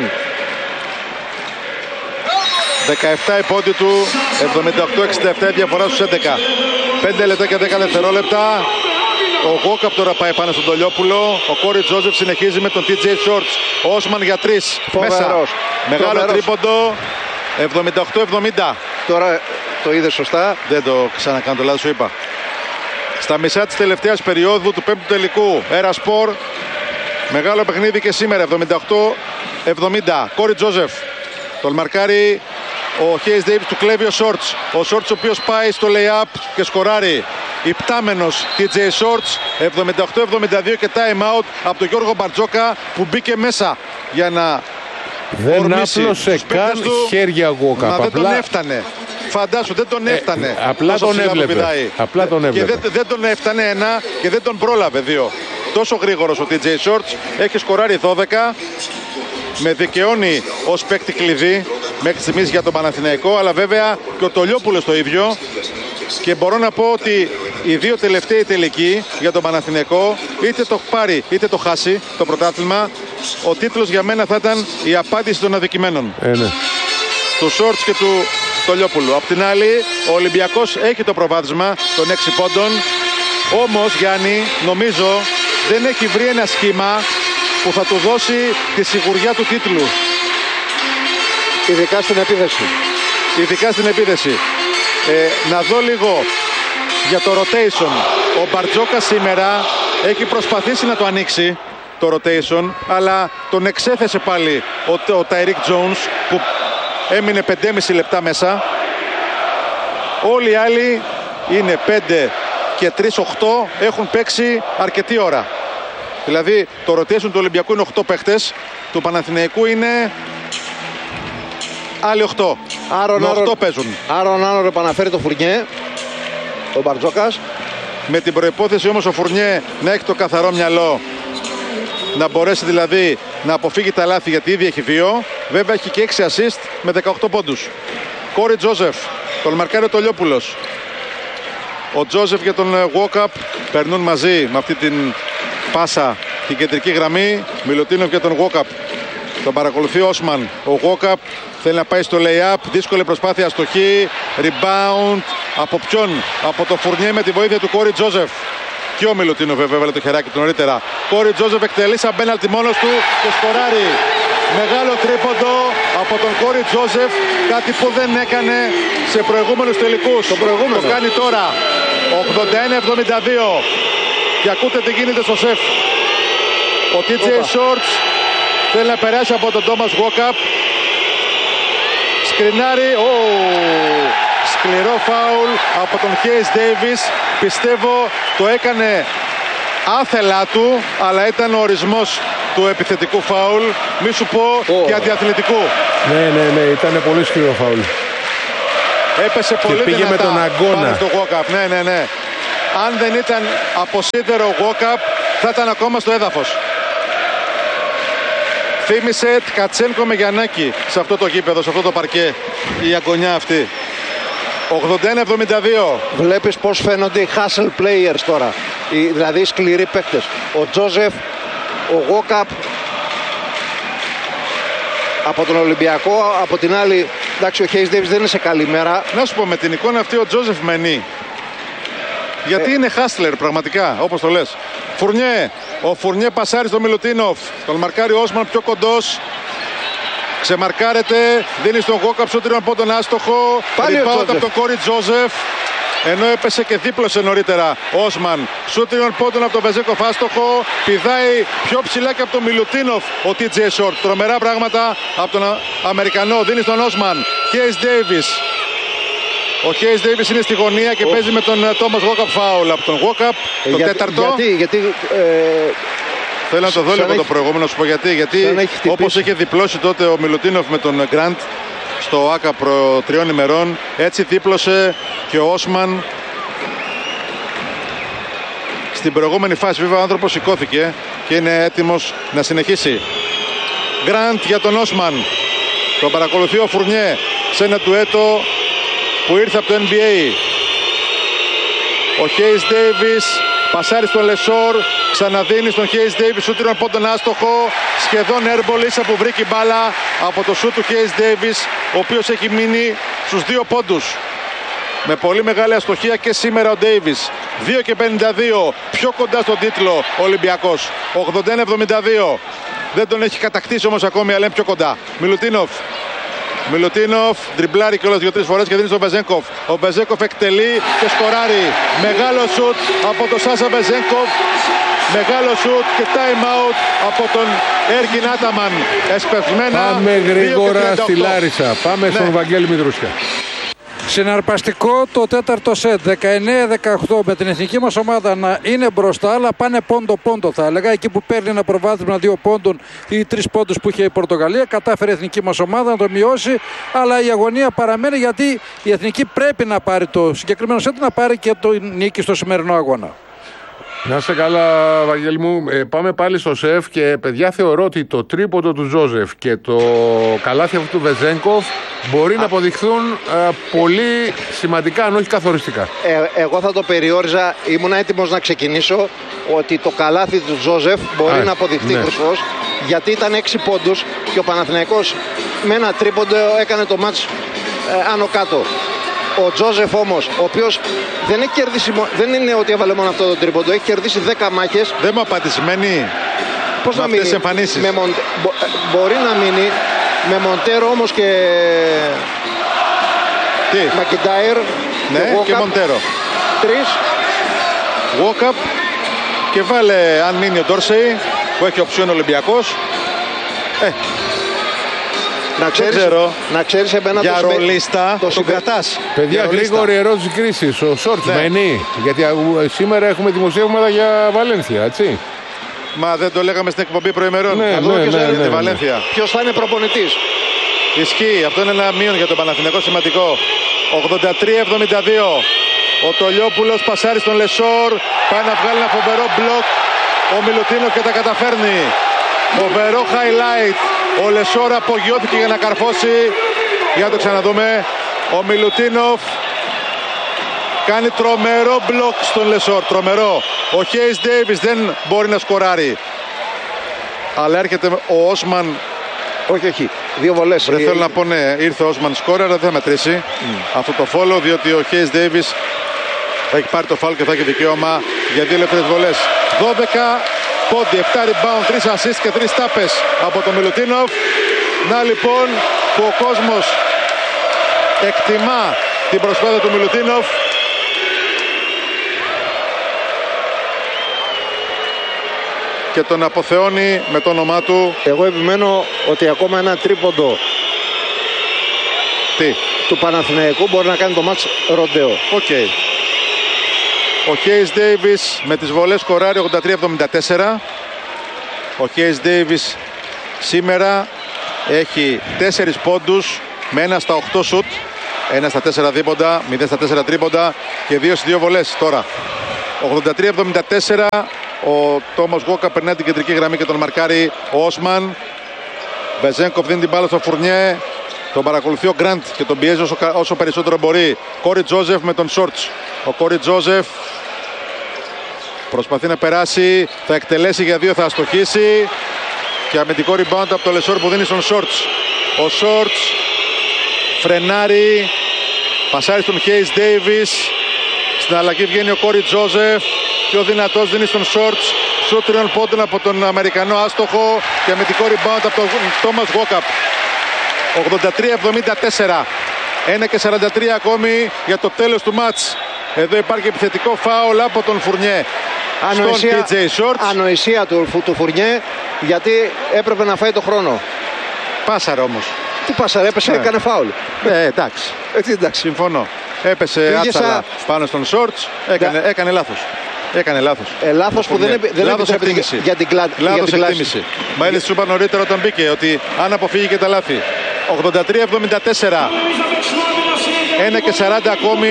δεκαεπτά η πόντι του, εβδομήντα οκτώ εξήντα επτά η διαφορά στους έντεκα. πέντε λεπτά και δέκα δευτερόλεπτα. Ο Walk-up τώρα πάει πάνω στον Τολιόπουλο. Ο Κόρι Τζόζεφ συνεχίζει με τον τι τζέι Shorts. Ο Όσμαν για τρεις. Μέσα. Μεγάλο Φοβερός. τρίποντο. εβδομήντα οκτώ εβδομήντα. Τώρα το είδες σωστά. Δεν το ξανακάνω, το λάθος σου είπα. Στα μισά της τελευταίας περίοδου του πέμπτου τελικού. Έρα Σπορ. Μεγάλο παιχνίδι και σήμερα. εβδομήντα οκτώ εβδομήντα. Κόρι Τζόζεφ. Τον μαρκάρει ο Χέις Ντέιβις, του κλέβει ο Shorts. Ο Shorts ο οποίος πάει στο lay-up και σκοράρει. Υπτάμενος τι τζέι Shorts. εβδομήντα οκτώ εβδομήντα δύο και time out από τον Γιώργο Μπαρτζόκα που μπήκε μέσα για να δεν άπλωσε καν χέρια Walk-up. Μα δεν απλά... τον έφτανε. Φαντάσου, δεν τον έφτανε. Ε, απλά τον έβλεπε. Απλά τον έβλεπε. Και δεν, δεν τον έφτανε ένα και δεν τον πρόλαβε δύο. Τόσο γρήγορος ο τι τζέι Shorts. Έχει σκοράρει δώδεκα. Με δικαιώνει ως παίκτη κλειδί μέχρι στιγμής για τον Παναθηναϊκό, αλλά βέβαια και ο Τολιόπουλος το ίδιο. Και μπορώ να πω ότι οι δύο τελευταίοι τελικοί για τον Παναθηναϊκό, είτε το πάρει είτε το χάσει το πρωτάθλημα, ο τίτλος για μένα θα ήταν η απάντηση των αδικημένων. Ε, ναι. Του Shorts και του Τολιόπουλου. Απ' την άλλη, ο Ολυμπιακός έχει το προβάδισμα των έξι πόντων. Όμως, Γιάννη, νομίζω δεν έχει βρει ένα σχήμα που θα του δώσει τη σιγουριά του τίτλου. Ειδικά στην επίθεση. Ειδικά στην επίθεση. Ε, να δω λίγο για το rotation. Ο Μπαρτζόκα σήμερα έχει προσπαθήσει να το ανοίξει το rotation, αλλά τον εξέθεσε πάλι ο, ο Τάιρικ Τζόουνς που έμεινε πέντε και μισό λεπτά μέσα. Όλοι οι άλλοι είναι πέντε και τρία οκτώ, έχουν παίξει αρκετή ώρα. Δηλαδή το rotation του Ολυμπιακού είναι οκτώ παίχτες, του Παναθηναϊκού είναι άλλοι οκτώ. Άρον, με οκτώ Άρον, παίζουν. Άρον Άρον επαναφέρει το Φουρνιέ, ο Μπαρτζόκας. Με την προϋπόθεση όμως ο Φουρνιέ να έχει το καθαρό μυαλό, να μπορέσει δηλαδή να αποφύγει τα λάθη, γιατί ήδη έχει δύο. Βέβαια έχει και έξι assist με δεκαοκτώ πόντους. Κόρι Τζόζεφ, τον μαρκάρει ο Τολιόπουλος. Ο Τζόζεφ και τον Walk-up περνούν μαζί με αυτή την πάσα την κεντρική γραμμή. Μιλουτίνοφ και τον Walk-up. Τον παρακολουθεί ο Όσμαν. Ο Walk-up θέλει να πάει στο lay-up. Δύσκολη προσπάθεια, αστοχή. Rebound. Από ποιον? Από το Φουρνιέ με τη βοήθεια του Κόρι Τζόζεφ. Και ο Μιλουτίνοφ βέβαια έβαλε το χεράκι του νωρίτερα. Κόρι Τζόζεφ εκτελεί σαν πέναλτι μόνος του και σκοράρει. Μεγάλο τρίποντο από τον Κόρι Τζόζεφ. Κάτι που δεν έκανε σε προηγούμενους τελικούς. Το προηγούμενο το κάνει τώρα. ογδόντα ένα εβδομήντα δύο. Και ακούτε τι γίνεται στο σεφ. Ο τι τζέι Shorts θέλει να περάσει από τον Thomas Walk-up. Σκρινάρει. Oh, σκληρό φάουλ από τον Χέις Ντέιβις. Πιστεύω το έκανε άθελά του, αλλά ήταν ο ορισμός του επιθετικού φάουλ, μη σου πω oh. και αντιαθλητικού. Ναι, ναι, ναι, ήταν πολύ σκληρό φάουλ. Έπεσε και πολύ πήγε δυνατά με τον αγώνα στο walk-up. Ναι, ναι, ναι. Αν δεν ήταν από σίδερο walk-up, θα ήταν ακόμα στο έδαφος. Θύμισε Ткаченко με Γιαννάκη σε αυτό το γήπεδο, σε αυτό το παρκέ, η αγωνιά αυτή. ογδόντα ένα εβδομήντα δύο. Βλέπεις πώς φαίνονται οι hustle players τώρα, οι, δηλαδή οι σκληροί παίκτες. Ο Τζόζεφ, ο Γόκαπ από τον Ολυμπιακό, από την άλλη, εντάξει, ο Χέις Ντέιβις δεν είναι σε καλή μέρα. Να σου πω, με την εικόνα αυτή ο Τζόζεφ μένει. Γιατί ε... είναι hustler πραγματικά, όπως το λες. Φουρνιέ, ο Φουρνιέ πασάρει στο Μιλουτίνοφ, τον μαρκάρει ο Όσμαν πιο κοντός. Ξεμαρκάρεται, δίνει στον Γόκαπ σου τριών πόντων άστοχο. Rebound από τον Κόρι Τζόζεφ. Ενώ έπεσε και δίπλωσε νωρίτερα Όσμαν. Σου τριών πόντων από τον Βεζέκοφ άστοχο. Πηδάει πιο ψηλά και από τον Μιλουτίνοφ ο τι τζέι Short. Τρομερά πράγματα από τον Αμερικανό. Δίνει στον Όσμαν. Χέις Ντέιβις. Ο Χέις Ντέιβις είναι στη γωνία και oh. παίζει με τον Τόμας Γόκαπ φάουλ. Από τον Γόκαπ, το για, τέταρτο. Γιατί, γιατί ε... θέλω να το δω λίγο το προηγούμενο, να σου πω γιατί. Γιατί όπως είχε διπλώσει τότε ο Μιλουτίνοφ με τον Γκραντ στο ΆΚΑ προ τριών ημερών, έτσι δίπλωσε και ο Όσμαν στην προηγούμενη φάση. Βέβαια ο άνθρωπος σηκώθηκε και είναι έτοιμος να συνεχίσει. Γκραντ για τον Όσμαν. Τον παρακολουθεί ο Φουρνιέ σε ένα τουέτο που ήρθε από το N B A. Ο Χέις Ντέιβις πασάρει στον Λεσόρ, ξαναδίνει στον Χέις Ντέιβις, σούτ τριών πόντων άστοχο, σχεδόν airball, ίσα που βρήκε μπάλα από το σούτ του Χέις Ντέιβις, ο οποίος έχει μείνει στους δύο πόντους. Με πολύ μεγάλη αστοχία και σήμερα ο Ντέιβις. δύο και πενήντα δύο, πιο κοντά στον τίτλο ο Ολυμπιακός. ογδόντα ένα εβδομήντα δύο. Δεν τον έχει κατακτήσει όμως ακόμη, αλλά είναι πιο κοντά. Μιλουτίνοφ. Μιλουτίνοφ τριμπλάρει κιόλας δύο-τρεις φορές και δίνει στον Βεζέγκοφ. Ο Βεζέγκοφ εκτελεί και σκοράρει. Μεγάλο σουτ από τον Σάσα Βεζέγκοφ. Μεγάλο σουτ και time out από τον Έργιν Άταμαν. Εσπευσμένα. Πάμε γρήγορα στη Λάρισα. Πάμε ναι. στον Βαγγέλη Μητρούσια. Συναρπαστικό το τέταρτο σετ, δεκαεννέα δεκαοκτώ, με την εθνική μας ομάδα να είναι μπροστά, αλλά πάνε πόντο-πόντο θα έλεγα. Εκεί που παίρνει ένα προβάδισμα δύο πόντων ή τρεις πόντους που είχε η Πορτογαλία, κατάφερε η εθνική μας ομάδα να το μειώσει, αλλά η αγωνία παραμένει, γιατί η εθνική πρέπει να πάρει το συγκεκριμένο σετ, να πάρει και το νίκη στο σημερινό αγώνα. Να είστε καλά, Βαγγέλη μου. Ε, πάμε πάλι στο σεφ και παιδιά, θεωρώ ότι το τρίποντο του Τζόζεφ και το καλάθι αυτού του Βεζέγκοφ μπορεί Α. να αποδειχθούν ε, πολύ σημαντικά, αν όχι καθοριστικά. Ε, εγώ θα το περιόριζα, ήμουν έτοιμος να ξεκινήσω, ότι το καλάθι του Τζόζεφ μπορεί Α, να αποδειχθεί ναι. χρυσός, γιατί ήταν έξι πόντους και ο Παναθηναϊκός με ένα τρίποντο έκανε το μάτς ε, άνω κάτω. Ο Τζόζεφ όμως, ο οποίος δεν έχει κερδίσει, δεν είναι ότι έβαλε μόνο αυτό το τρίποντο, έχει κερδίσει δέκα μάχες. Δεν μου απαντησμένει. Πώς να μείνει, με Μον... Μπο... μπορεί να μείνει με Μοντέρο όμως και τι? Μακιντάιρ ναι, και, και Μοντέρο. Τρεις. Walk-up και βάλε, αν μείνει ο Ντόρσεϊ που έχει οψιόν Ολυμπιακός. Ε, Να ξέρεις, να ξέρεις εμένα για το ρολίστα το τον κρατάς. Παιδιά, γρήγορη ερώτηση κρίσης. Ο Σόρτς ναι. μένει, γιατί σήμερα έχουμε δημοσίευματα για Βαλένθια, έτσι. Μα δεν το λέγαμε στην εκπομπή προημερών. Ναι, ναι, ναι, ναι, ναι, τη Βαλένθια. Ναι. Ποιος θα είναι προπονητής. Ισχύει, αυτό είναι ένα μείον για τον Παναθηναϊκό σημαντικό. ογδόντα τρία εβδομήντα δύο. Ο Τολιόπουλος πασάρει στον Λεσόρ, πάει να βγάλει ένα φοβερό μπλοκ. Ο Μιλουτίνοφ και τα καταφέρνει. Φοβερό highlight. Ο Λεσόρ απογειώθηκε για να καρφώσει. Για να το ξαναδούμε. Ο Μιλουτίνοφ κάνει τρομερό μπλοκ στον Λεσόρ. Τρομερό. Ο Χέις Ντέιβις δεν μπορεί να σκοράρει. Αλλά έρχεται ο Όσμαν. Όχι, όχι. Δύο βολές. Δεν θέλω να πω ναι. Ήρθε ο Όσμαν σκόρερ, αλλά δεν θα μετρήσει mm. αυτό το follow, διότι ο Χέις Ντέιβις θα έχει πάρει το φάουλ και θα έχει δικαίωμα για δύο ελεύθερες βολές. δώδεκα πόντι, επτά rebound, τρεις assist και τρεις τάπες από τον Μιλουτίνοφ. Να λοιπόν που ο κόσμος εκτιμά την προσπάθεια του Μιλουτίνοφ. Και τον αποθεώνει με το όνομά του. Εγώ επιμένω ότι ακόμα ένα τρίποντο Τι? του Παναθηναϊκού μπορεί να κάνει το μάτς ροντέο. Οκ. Okay. Ο Χέις Ντέιβις με τις βολές σκοράρει ογδόντα τρία εβδομήντα τέσσερα. Ο Χέις Ντέιβις σήμερα έχει τέσσερις πόντους με ένα στα οκτώ σουτ, ένα στα τέσσερα δίποντα, μηδέν στα τέσσερα τρίποντα και δύο στις δύο βολές. Τώρα ογδόντα τρία εβδομήντα τέσσερα. Ο Τόμας Γόκα περνάει την κεντρική γραμμή και τον μαρκάρει ο Όσμαν. Βεζένκοφ δίνει την μπάλα στο Φουρνιέ. Τον παρακολουθεί ο Γκραντ και τον πιέζει όσο, όσο περισσότερο μπορεί. Κόρι Τζόζεφ με τον Σόρτς. Ο Κόρι Τζόζεφ προσπαθεί να περάσει, θα εκτελέσει για δύο, θα αστοχίσει. Και αμυντικό rebound από το Λεσόρ που δίνει στον Σόρτς. Ο Σόρτς φρενάρει, πασάρει στον Χέις Ντέιβις. Στην αλλαγή βγαίνει ο Κόρι Τζόζεφ. Πιο δυνατός δίνει στον Σόρτς. Σουτ τριών πόντων από τον Αμερικανό, άστοχο. Και αμυντικό rebound από τον Τόμας Γόκαπ. ογδόντα τρία εβδομήντα τέσσερα. ένα και σαράντα τρία ακόμη για το τέλος του μάτς. Εδώ υπάρχει επιθετικό φάουλ από τον Φουρνιέ. Ανοησία, στον τι τζέι Shorts. ανοησία του, του Φουρνιέ, γιατί έπρεπε να φάει το χρόνο. Πάσαρε όμως. Τι πάσαρε, έπεσε, Ναι. έκανε φάουλ. Ε, εντάξει. Ε, εντάξει. Συμφωνώ. Έπεσε Πήγε άτσαλα σαν- πάνω στον Shorts. Έκανε, Ναι. έκανε λάθος. Έκανε λάθος. Ε, λάθος που δεν, επι- δεν Λάθος επιτρέπεται εκτίμηση. για την, κλα... για Λάθος την κλάση. εκτίμηση. Μα έτσι σου είπα νωρίτερα όταν μπήκε ότι αν αποφύγει και τα λάθη. ογδόντα τρία εβδομήντα τέσσερα. ένα και σαράντα ακόμη.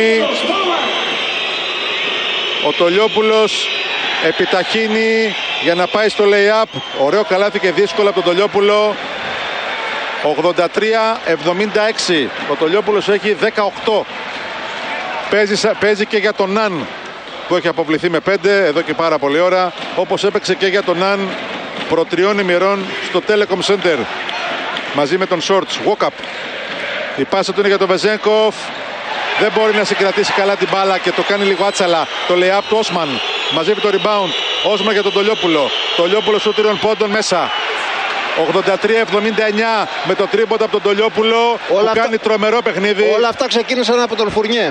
Ο Τολιόπουλος επιταχύνει για να πάει στο lay-up. Ωραίο καλάθι και δύσκολο από τον Τολιόπουλο. ογδόντα τρία εβδομήντα έξι. Ο Τολιόπουλος έχει δεκαοκτώ. Παίζει, σα- παίζει και για τον Ναν που έχει αποβληθεί με πέντε εδώ και πάρα πολλή ώρα. Όπως έπαιξε και για τον Ναν προ τριών ημερών στο Telecom Center. Μαζί με τον Shorts. Walk-up. Η πάσα του είναι για τον Βεζένκοφ. Δεν μπορεί να συγκρατήσει καλά την μπάλα και το κάνει λίγο άτσαλα. Το lay-up του Όσμαν. Μαζεύει το rebound. Όσμαν για τον Τολιόπουλο. Τολιόπουλο σου τριών πόντων μέσα. ογδόντα τρία εβδομήντα εννιά με το τρίποντα από τον Τολιόπουλο που Όλα αυτά- κάνει τρομερό παιχνίδι. Όλα αυτά ξεκίνησαν από τον Φουρνιέ.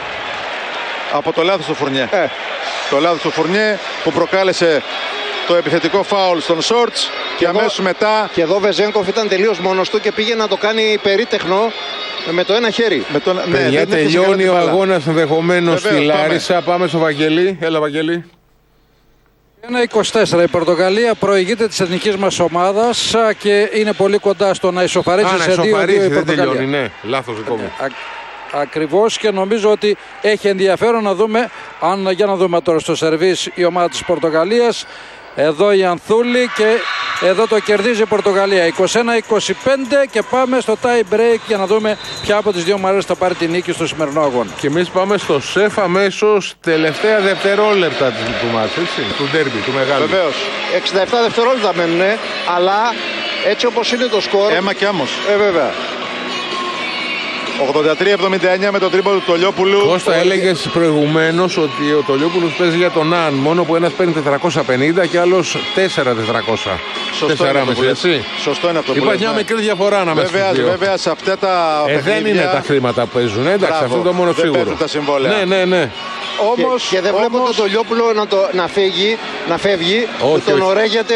Από το λάθος του Φουρνιέ. Ε. Το λάθος του Φουρνιέ που προκάλεσε το επιθετικό φάουλ στον Shorts και εδώ- αμέσως μετά Και εδώ ο Βεζένκοφ ήταν τελείως μόνος του και πήγε να το κάνει περίτεχνο με το ένα χέρι. με τον, ναι, Παιδιά, δεν έπιασε καλά τελειώνει την ο μπάλα. αγώνας ενδεχομένως στη Βεβαίως, πάμε. Λάρισα. Πάμε στο Βαγγέλη. Έλα, Βαγγέλη. ένα είκοσι τέσσερα η Πορτογαλία προηγείται της εθνικής μας ομάδας α, και είναι πολύ κοντά στο να ισοφαρίσει Α, να σε δύο δύο ισοφαρίσει, η δεν Πορτογαλία. τελειώνει. Ναι, λάθος δικό μου. Α, ακριβώς, και νομίζω ότι έχει ενδιαφέρον να δούμε, αν, για να δούμε τώρα στο σερβίς η ομάδα της Πορτογαλίας. Εδώ η Ανθούλη και εδώ το κερδίζει η Πορτογαλία είκοσι ένα είκοσι πέντε και πάμε στο tie break για να δούμε ποια από τις δύο ομάδες θα πάρει την νίκη στο σημερινό αγώνα. Και εμείς πάμε στο σεφ αμέσως τελευταία δευτερόλεπτα της του μάτς, έτσι, του ντέρμπι, του μεγάλου. Βεβαίως. εξήντα επτά δευτερόλεπτα μένουν, αλλά έτσι όπως είναι το σκορ. Έμα και άμμος. Ε, βέβαια. ογδόντα τρία εβδομήντα εννιά με τον τρίποντο του Τολιόπουλου. Κώστα, έλεγες προηγουμένως ότι ο Τολιόπουλος παίζει για τον Αν, μόνο που ένας παίρνει τετρακόσια πενήντα και άλλος τέσσερα χιλιάδες τετρακόσια. Σωστό είναι αυτό που λες. έτσι. Σωστό είναι αυτό που Υπάρχει λες, μια ναι. μικρή διαφορά ανάμεσα Βέβαια, στους δύο. βέβαια σε αυτά τα Ε, δεν παιχνίδια είναι τα χρήματα που παίζουν, εντάξει, Μπράβο. αυτό είναι το μόνο Δεν σίγουρο. παίζουν τα συμβόλαια. Ναι, ναι, ναι. Όμως, και, και δεν βλέπω όμως, τον Τολιόπουλο να, το, να, φύγει, να φεύγει, Όχι, που τον όχι. ορέγεται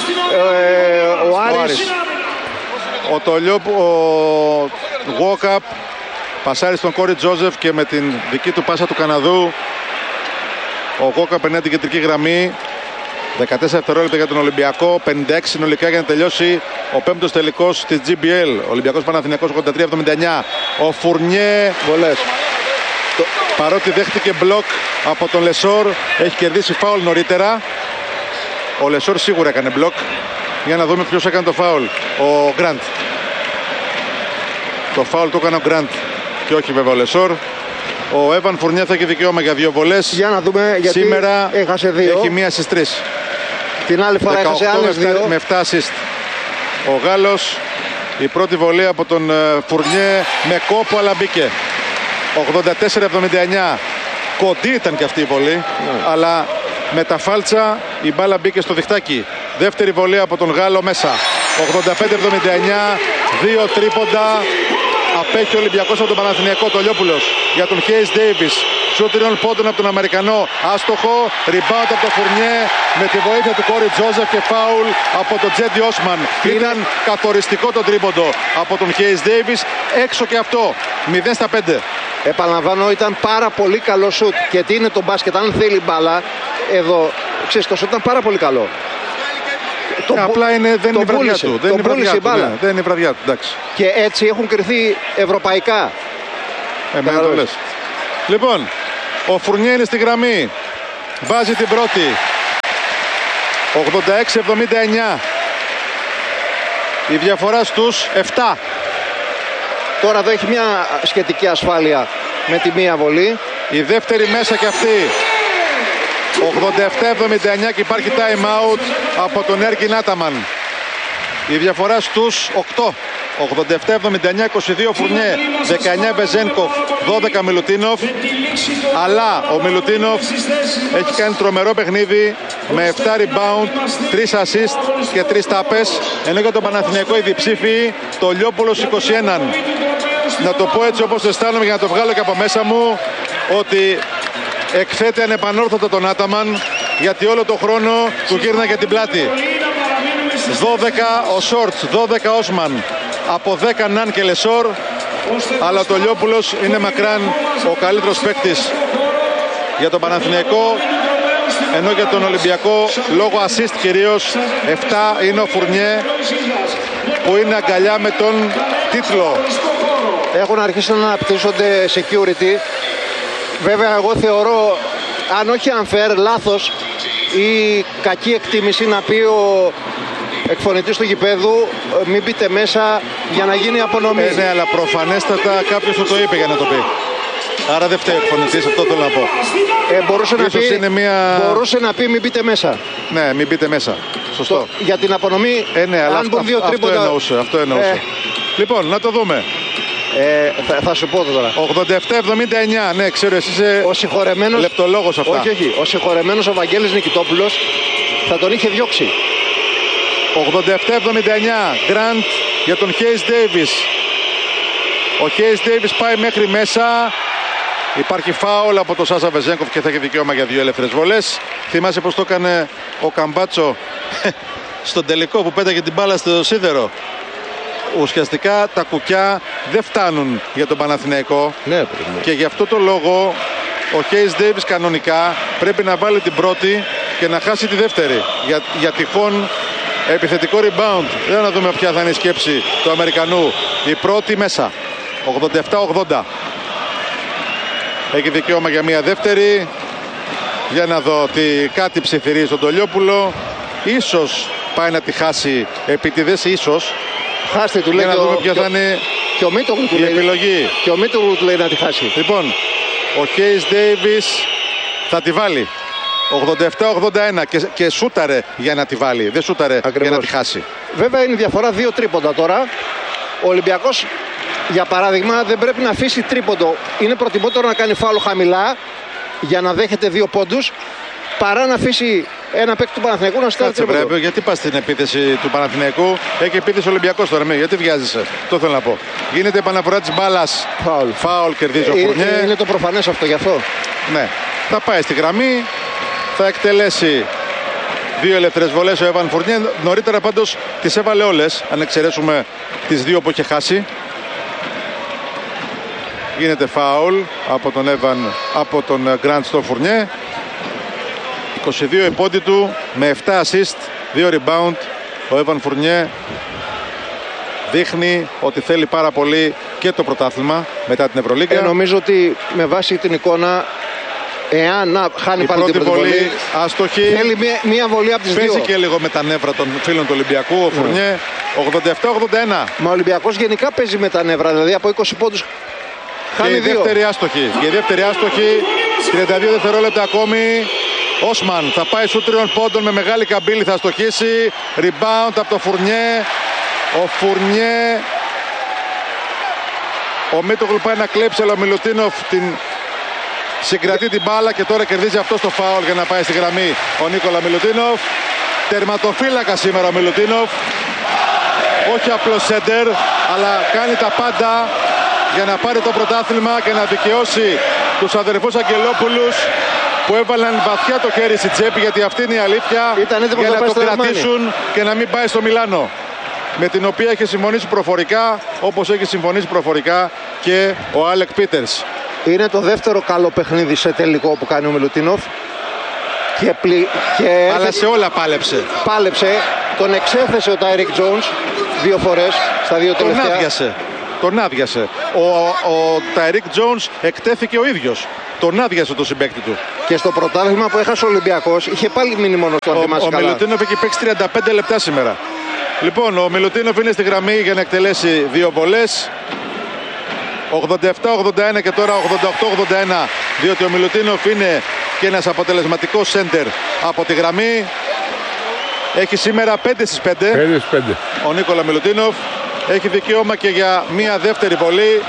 ε, ο ο Άρης. Άρης. Ο Τολιόπου, ο Γουόκαπ πασάρει στον Κόρι Τζόζεφ και με την δική του πάσα του Καναδού ο Γουόκαπ περνάει την κεντρική γραμμή. δεκατέσσερα δευτερόλεπτα για τον Ολυμπιακό, πενήντα έξι συνολικά για να τελειώσει ο πέμπτος τελικός της τζι μπι ελ. Ολυμπιακός Παναθηναϊκός ογδόντα τρία εβδομήντα εννιά. Ο Φουρνιέ, Βολές. παρότι δέχτηκε μπλοκ από τον Λεσόρ, έχει κερδίσει φάουλ νωρίτερα. Ο Λεσόρ σίγουρα έκανε μπλοκ. Για να δούμε ποιος έκανε το φάουλ. Ο Γκραντ. Το φάουλ το έκανε ο Γκραντ και όχι βέβαια ο Λεσόρ. Ο Έβαν Φουρνιέ θα έχει δικαίωμα για δύο βολές. Για να δούμε, γιατί Σήμερα έχασε δύο. έχει μία στις τρεις. Την άλλη φορά έχασε δεκαοκτώ άλλες με επτά- δύο. με επτά assist. Ο Γάλλος, η πρώτη βολή από τον ε, Φουρνιέ με κόπο αλλά μπήκε. ογδόντα τέσσερα εβδομήντα εννιά. Κοντή ήταν και αυτή η βολή, Ναι. αλλά με τα φάλτσα η μπάλα μπήκε στο διχτάκι. Δεύτερη βολή από τον Γάλλο μέσα. ογδόντα πέντε εβδομήντα εννιά. Δύο τρίποντα. Απέχει ο Ολυμπιακός από τον Παναθηναϊκό. Τολιόπουλος για τον Χέις Ντέιβις. Σουτ τριών πόντων από τον Αμερικανό. Άστοχο. Rebound από τον Φουρνιέ. Με τη βοήθεια του Κόρι Τζόζεφ και φάουλ από τον Τζέντι Όσμαν. Ήταν καθοριστικό το τρίποντο από τον Χέις Ντέιβις. Έξω και αυτό. μηδέν στα πέντε. Επαναλαμβάνω, ήταν πάρα πολύ καλό σουτ. Και τι είναι το μπάσκετ, αν θέλει μπάλα, εδώ, ξέρεις, το σουτ ήταν πάρα πολύ καλό. Το ε, απλά είναι, δεν είναι η βραδιά του. Δεν είναι η βραδιά του, ναι, δεν είναι η βραδιά του, εντάξει. Και έτσι έχουν κρυθεί ευρωπαϊκά. Ε, το λες. Λοιπόν, ο Φουρνιέ είναι στη γραμμή. Βάζει την πρώτη. ογδόντα έξι εβδομήντα εννιά. Η διαφορά στους επτά. Τώρα εδώ έχει μια σχετική ασφάλεια με τη μία βολή. Η δεύτερη μέσα και αυτή. ογδόντα επτά εβδομήντα εννιά και υπάρχει time out από τον Έρκιν Άταμαν. Η διαφορά στους οκτώ. ογδόντα επτά εβδομήντα εννιά, είκοσι δύο Φουρνιέ, δεκαεννιά Βεζένκοφ, δώδεκα Μιλουτίνοφ. Αλλά ο Μιλουτίνοφ έχει κάνει τρομερό παιχνίδι με επτά rebound, τρία assist και τρία τάπες. Ενώ για τον Παναθηναϊκό οι διψήφοι, το Λιόπουλος είκοσι ένα. Να το πω έτσι όπως αισθάνομαι για να το βγάλω και από μέσα μου, ότι εκθέτει ανεπανόρθωτα τον Άταμαν, γιατί όλο το χρόνο του γύρναγε την πλάτη. δώδεκα ο Σόρτς, δώδεκα Όσμαν, από δέκα Ναν και Λεσόρ, αλλά το Λιόπουλος είναι μακράν ο καλύτερος παίκτης για τον Παναθηναϊκό, ενώ για τον Ολυμπιακό λόγω assist κυρίως επτά είναι ο Φουρνιέ, που είναι αγκαλιά με τον τίτλο. Έχουν αρχίσει να αναπτύσσονται security. Βέβαια εγώ θεωρώ, αν όχι unfair, λάθος ή κακή εκτίμηση να πει ο εκφωνητής του γηπέδου μην μπείτε μέσα για να γίνει απονομή. Ε, ναι, αλλά προφανέστατα κάποιος το είπε για να το πει. Άρα δεν φταίει ο εκφωνητής, αυτό θέλω να πω. Ε, μπορούσε, να πει, είναι μια... μπορούσε να πει μην μπείτε μέσα. Ναι, μην μπείτε μέσα. Σωστό. Το, για την απονομή, ε, ναι, αλλά αν μπουν δύο αυτό, τρίποτα... αυτό εννοούσε. Αυτό εννοούσε. Ε. Λοιπόν, να το δούμε. Ε, θα, θα σου πω τώρα. ογδόντα επτά εβδομήντα εννιά, ναι, ξέρω, εσύ είσαι ο συγχωρεμένος, λεπτολόγος αυτά. Όχι, όχι. Ο συγχωρεμένος ο Βαγγέλης Νικητόπουλος θα τον είχε διώξει. ογδόντα επτά εβδομήντα εννιά, Γκραντ για τον Χέις Ντέιβις. Ο Χέις Ντέιβις πάει μέχρι μέσα. Υπάρχει φάουλ από τον Σάσα Βεζένκοφ και θα έχει δικαίωμα για δύο ελεύθερες βολές. Θυμάσαι πως το έκανε ο Καμπάτσο στον τελικό που πέταγε την μπάλα στο σίδερο. Ουσιαστικά τα κουκιά δεν φτάνουν για τον Παναθηναϊκό, ναι, και γι' αυτό το λόγο ο Χέις Ντέιβις κανονικά πρέπει να βάλει την πρώτη και να χάσει τη δεύτερη για, για τυχόν επιθετικό rebound. Δεν να δούμε ποια θα είναι η σκέψη του Αμερικανού. Η πρώτη μέσα, ογδόντα επτά ογδόντα. Έχει δικαίωμα για μια δεύτερη. Για να δω ότι κάτι ψιθυρίζει στον Τολιόπουλο. Ίσως πάει να τη χάσει επιτηδές, ίσως. Χάστε του λέει. Για να δούμε ποια θα είναι και ο Μίτογλου του η λέει, επιλογή. Και ο Μίτογλου του λέει να τη χάσει. Λοιπόν, ο Χέις Ντέιβις θα τη βάλει. ογδόντα επτά ογδόντα ένα και, και σούταρε για να τη βάλει. Δεν σούταρε ακριβώς για να τη χάσει. Βέβαια είναι διαφορά δύο τρίποντα τώρα. Ο Ολυμπιακός, για παράδειγμα, δεν πρέπει να αφήσει τρίποντο. Είναι προτιμότερο να κάνει φάουλ χαμηλά για να δέχεται δύο πόντους, παρά να αφήσει ένα παίκτη του Παναθηναϊκού να στέλνει τρίποντο. Πρέπει, γιατί πας στην επίθεση του Παναθηναϊκού? Έχει επίθεση ο Ολυμπιακός τώρα, με, γιατί βιάζεσαι? Το θέλω να πω. Γίνεται επαναφορά της μπάλας. Φάουλ. Φάουλ κερδίζει ο Φουρνιέ. Είναι, είναι το προφανές αυτό, γι' αυτό. Ναι. Θα πάει στη γραμμή. Θα εκτελέσει δύο ελεύθερες βολές ο Εβαν Φουρνιέ. Νωρίτερα πάντως τις έβαλε όλες, αν εξαιρέσουμε τις δύο που είχε χάσει. Γίνεται φάουλ από τον Εβαν, από τον Γκραντ στο Φουρνιέ. είκοσι δύο η πόντη του με επτά assist, δύο rebound. Ο Εβαν Φουρνιέ δείχνει ότι θέλει πάρα πολύ και το πρωτάθλημα μετά την Ευρωλίγκα. Ε, νομίζω ότι με βάση την εικόνα, εάν να χάνει η πάλι την πρώτη βολή, άστοχη. Θέλει μία, μία βολή από τις Παίζει δύο. και λίγο με τα νεύρα των φίλων του Ολυμπιακού ο Φουρνιέ. ογδόντα επτά ογδόντα ένα. Μα ο Ολυμπιακός γενικά παίζει με τα νεύρα, δηλαδή από είκοσι πόντους χάνει και η δύο. δεύτερη άστοχη. Και η δεύτερη άστοχη. τριάντα δύο δευτερόλεπτα ακόμη. Όσμαν θα πάει σου τριών πόντων με μεγάλη καμπύλη, θα αστοχίσει. Rebound από το Φουρνιέ. Ο Φουρνιέ. Ο Μίτογλου πάει να κλέψει, αλλά ο Μιλουτίνοφ την συγκρατεί την μπάλα και τώρα κερδίζει αυτό το φάουλ για να πάει στη γραμμή ο Νίκολα Μιλουτίνοφ. Τερματοφύλακα σήμερα ο Μιλουτίνοφ. Όχι απλό σέντερ, αλλά κάνει τα πάντα για να πάρει το πρωτάθλημα και να δικαιώσει τους αδερφούς Αγγελόπουλους που έβαλαν βαθιά το χέρι στη τσέπη, γιατί αυτή είναι η αλήθεια, για να το κρατήσουν και να μην πάει στο Μιλάνο, με την οποία έχει συμφωνήσει προφορικά, όπως έχει συμφωνήσει προφορικά και ο Άλεκ Πίτερς. Είναι το δεύτερο καλό παιχνίδι σε τελικό που κάνει ο Μιλουτίνοφ. Και, πλη... και αλλά σε όλα πάλεψε. Πάλεψε. Τον εξέθεσε ο Τάιρικ Τζόουνς δύο φορές στα δύο τελευταία. Τον άδειασε. Τον άδειασε. Ο, ο Τάιρικ Τζόουνς εκτέθηκε ο ίδιος. Τον άδειασε το συμπαίκτη του. Και στο πρωτάθλημα που έχασε ο Ολυμπιακός είχε πάλι μείνει μόνο του, αν θυμάσαι καλά. Ο Μιλουτίνοφ έχει παίξει τριάντα πέντε λεπτά σήμερα. Λοιπόν, ο Μιλουτίνοφ είναι στη γραμμή για να εκτελέσει δύο βολές. ογδόντα επτά ογδόντα ένα και τώρα ογδόντα οκτώ ογδόντα ένα, διότι ο Μιλουτίνοφ είναι και ένας αποτελεσματικός σέντερ από τη γραμμή. Έχει σήμερα πέντε στις πέντε. πέντε στις πέντε. Ο Νίκολα Μιλουτίνοφ έχει δικαίωμα και για μία δεύτερη βολή.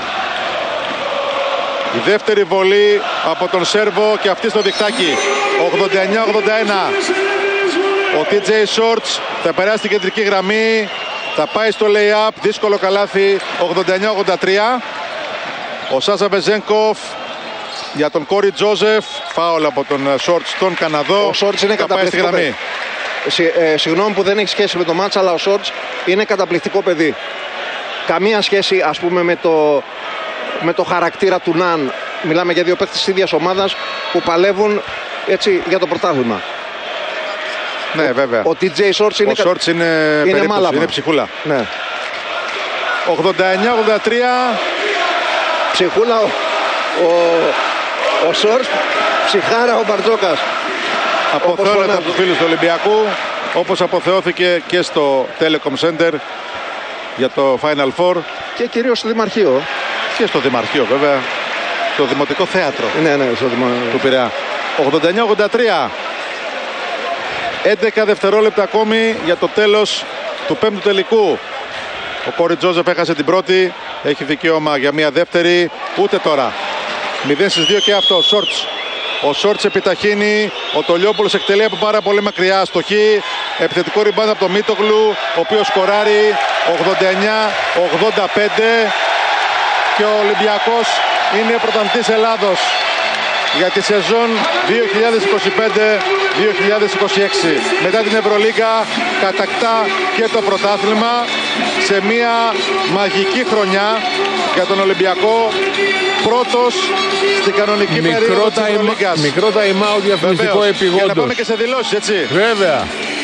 Η δεύτερη βολή από τον Σέρβο και αυτή στο διχτάκι. ογδόντα εννιά ογδόντα ένα. Ο τι τζέι Shorts θα περάσει στην κεντρική γραμμή. Θα πάει στο lay-up. Δύσκολο καλάθι. ογδόντα εννιά ογδόντα τρία. Ο Σάσα Βεζένκοφ για τον Κόρι Τζόζεφ. Φάουλ από τον Shorts, τον Καναδό. Ο Shorts είναι καταπληκτικό παιδί. Ε, συγγνώμη που δεν έχει σχέση με το μάτς, αλλά ο Shorts είναι καταπληκτικό παιδί. Καμία σχέση, ας πούμε, με το, με το χαρακτήρα του Ναν. Μιλάμε για δύο παίκτες της ίδιας ομάδας που παλεύουν έτσι για το πρωτάθλημα. Ναι, βέβαια. Ο τι τζέι Shorts είναι, ο Shorts είναι, είναι μάλαμα. Είναι ψυχούλα. Ναι. ογδόντα εννιά ογδόντα τρία. Ψυχούλα ο, ο, ο Shorts, ψυχάρα ο Μπαρτζόκας. Αποθεώνεται από τους φίλους του Ολυμπιακού, όπως αποθεώθηκε και στο Telecom Center για το Final Four. Και κυρίως στο Δημαρχείο. Και στο Δημαρχείο βέβαια. Στο Δημοτικό Θέατρο. Ναι, ναι, στο Δημαρχείο του Πειραιά. ογδόντα εννιά ογδόντα τρία. έντεκα δευτερόλεπτα ακόμη για το τέλος του πέμπτου τελικού. Ο Κόρι Τζόζεφ έχασε την πρώτη. Έχει δικαίωμα για μια δεύτερη. Ούτε τώρα. μηδέν στις δύο και αυτό. Shorts. Ο Shorts επιταχύνει. Ο Τολιόπουλος εκτελεί από πάρα πολύ μακριά. Αστοχή. Επιθετικό ριμπάουντ από τον Μίτογλου, ο οποίος σκοράρει. ογδόντα εννιά ογδόντα πέντε. Και ο Ολυμπιακός είναι πρωταθλητής Ελλάδος για τη σεζόν δύο χιλιάδες είκοσι πέντε δύο χιλιάδες είκοσι έξι. Μετά την Ευρωλίγκα κατακτά και το πρωτάθλημα σε μια μαγική χρονιά για τον Ολυμπιακό. Πρώτος στην κανονική μικρό περίοδο της Ευρωλίγκας. Μικρό time out διαφημιστικό επιγόντως. Για να πάμε και σε δηλώσεις, έτσι. Βέβαια.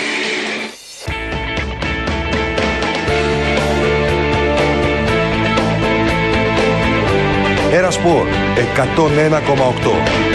Ένα Σπορ εκατόν ένα κόμμα οκτώ.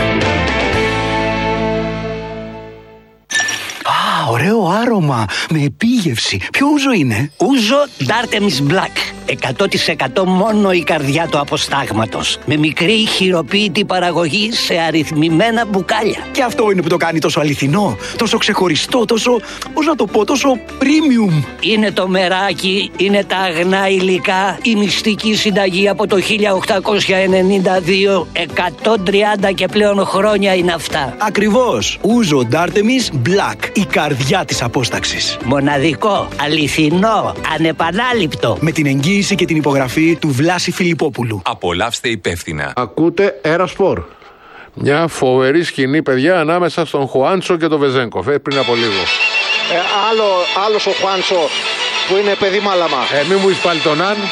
Α, ωραίο άρωμα με επίγευση. Ποιο ούζο είναι? Ούζο Dartemis Black. εκατό τοις εκατό μόνο η καρδιά του αποστάγματος. Με μικρή χειροποίητη παραγωγή σε αριθμημένα μπουκάλια. Και αυτό είναι που το κάνει τόσο αληθινό, τόσο ξεχωριστό, τόσο, πώς να το πω, τόσο premium. Είναι το μεράκι, είναι τα αγνά υλικά, η μυστική συνταγή από το χίλια οκτακόσια ενενήντα δύο, εκατόν τριάντα και πλέον χρόνια είναι αυτά. Ακριβώς. Ούζο Dartemis Black, η καρδιά της απόσταξης. Μοναδικό, αληθινό, ανεπανάληπτο. Με την εγγύηση και την υπογραφή του Βλάση Φιλιππόπουλου. Απολαύστε υπεύθυνα. Ακούτε Ένα Σπορ. Μια φοβερή σκηνή, παιδιά, ανάμεσα στον Χουάντσο και τον Βεζένκοφ, ε, πριν από λίγο. Ε, άλλο, άλλος ο Χουάντσο που είναι παιδί μάλαμα. Ε, μη μου εις πάλι τον Αν.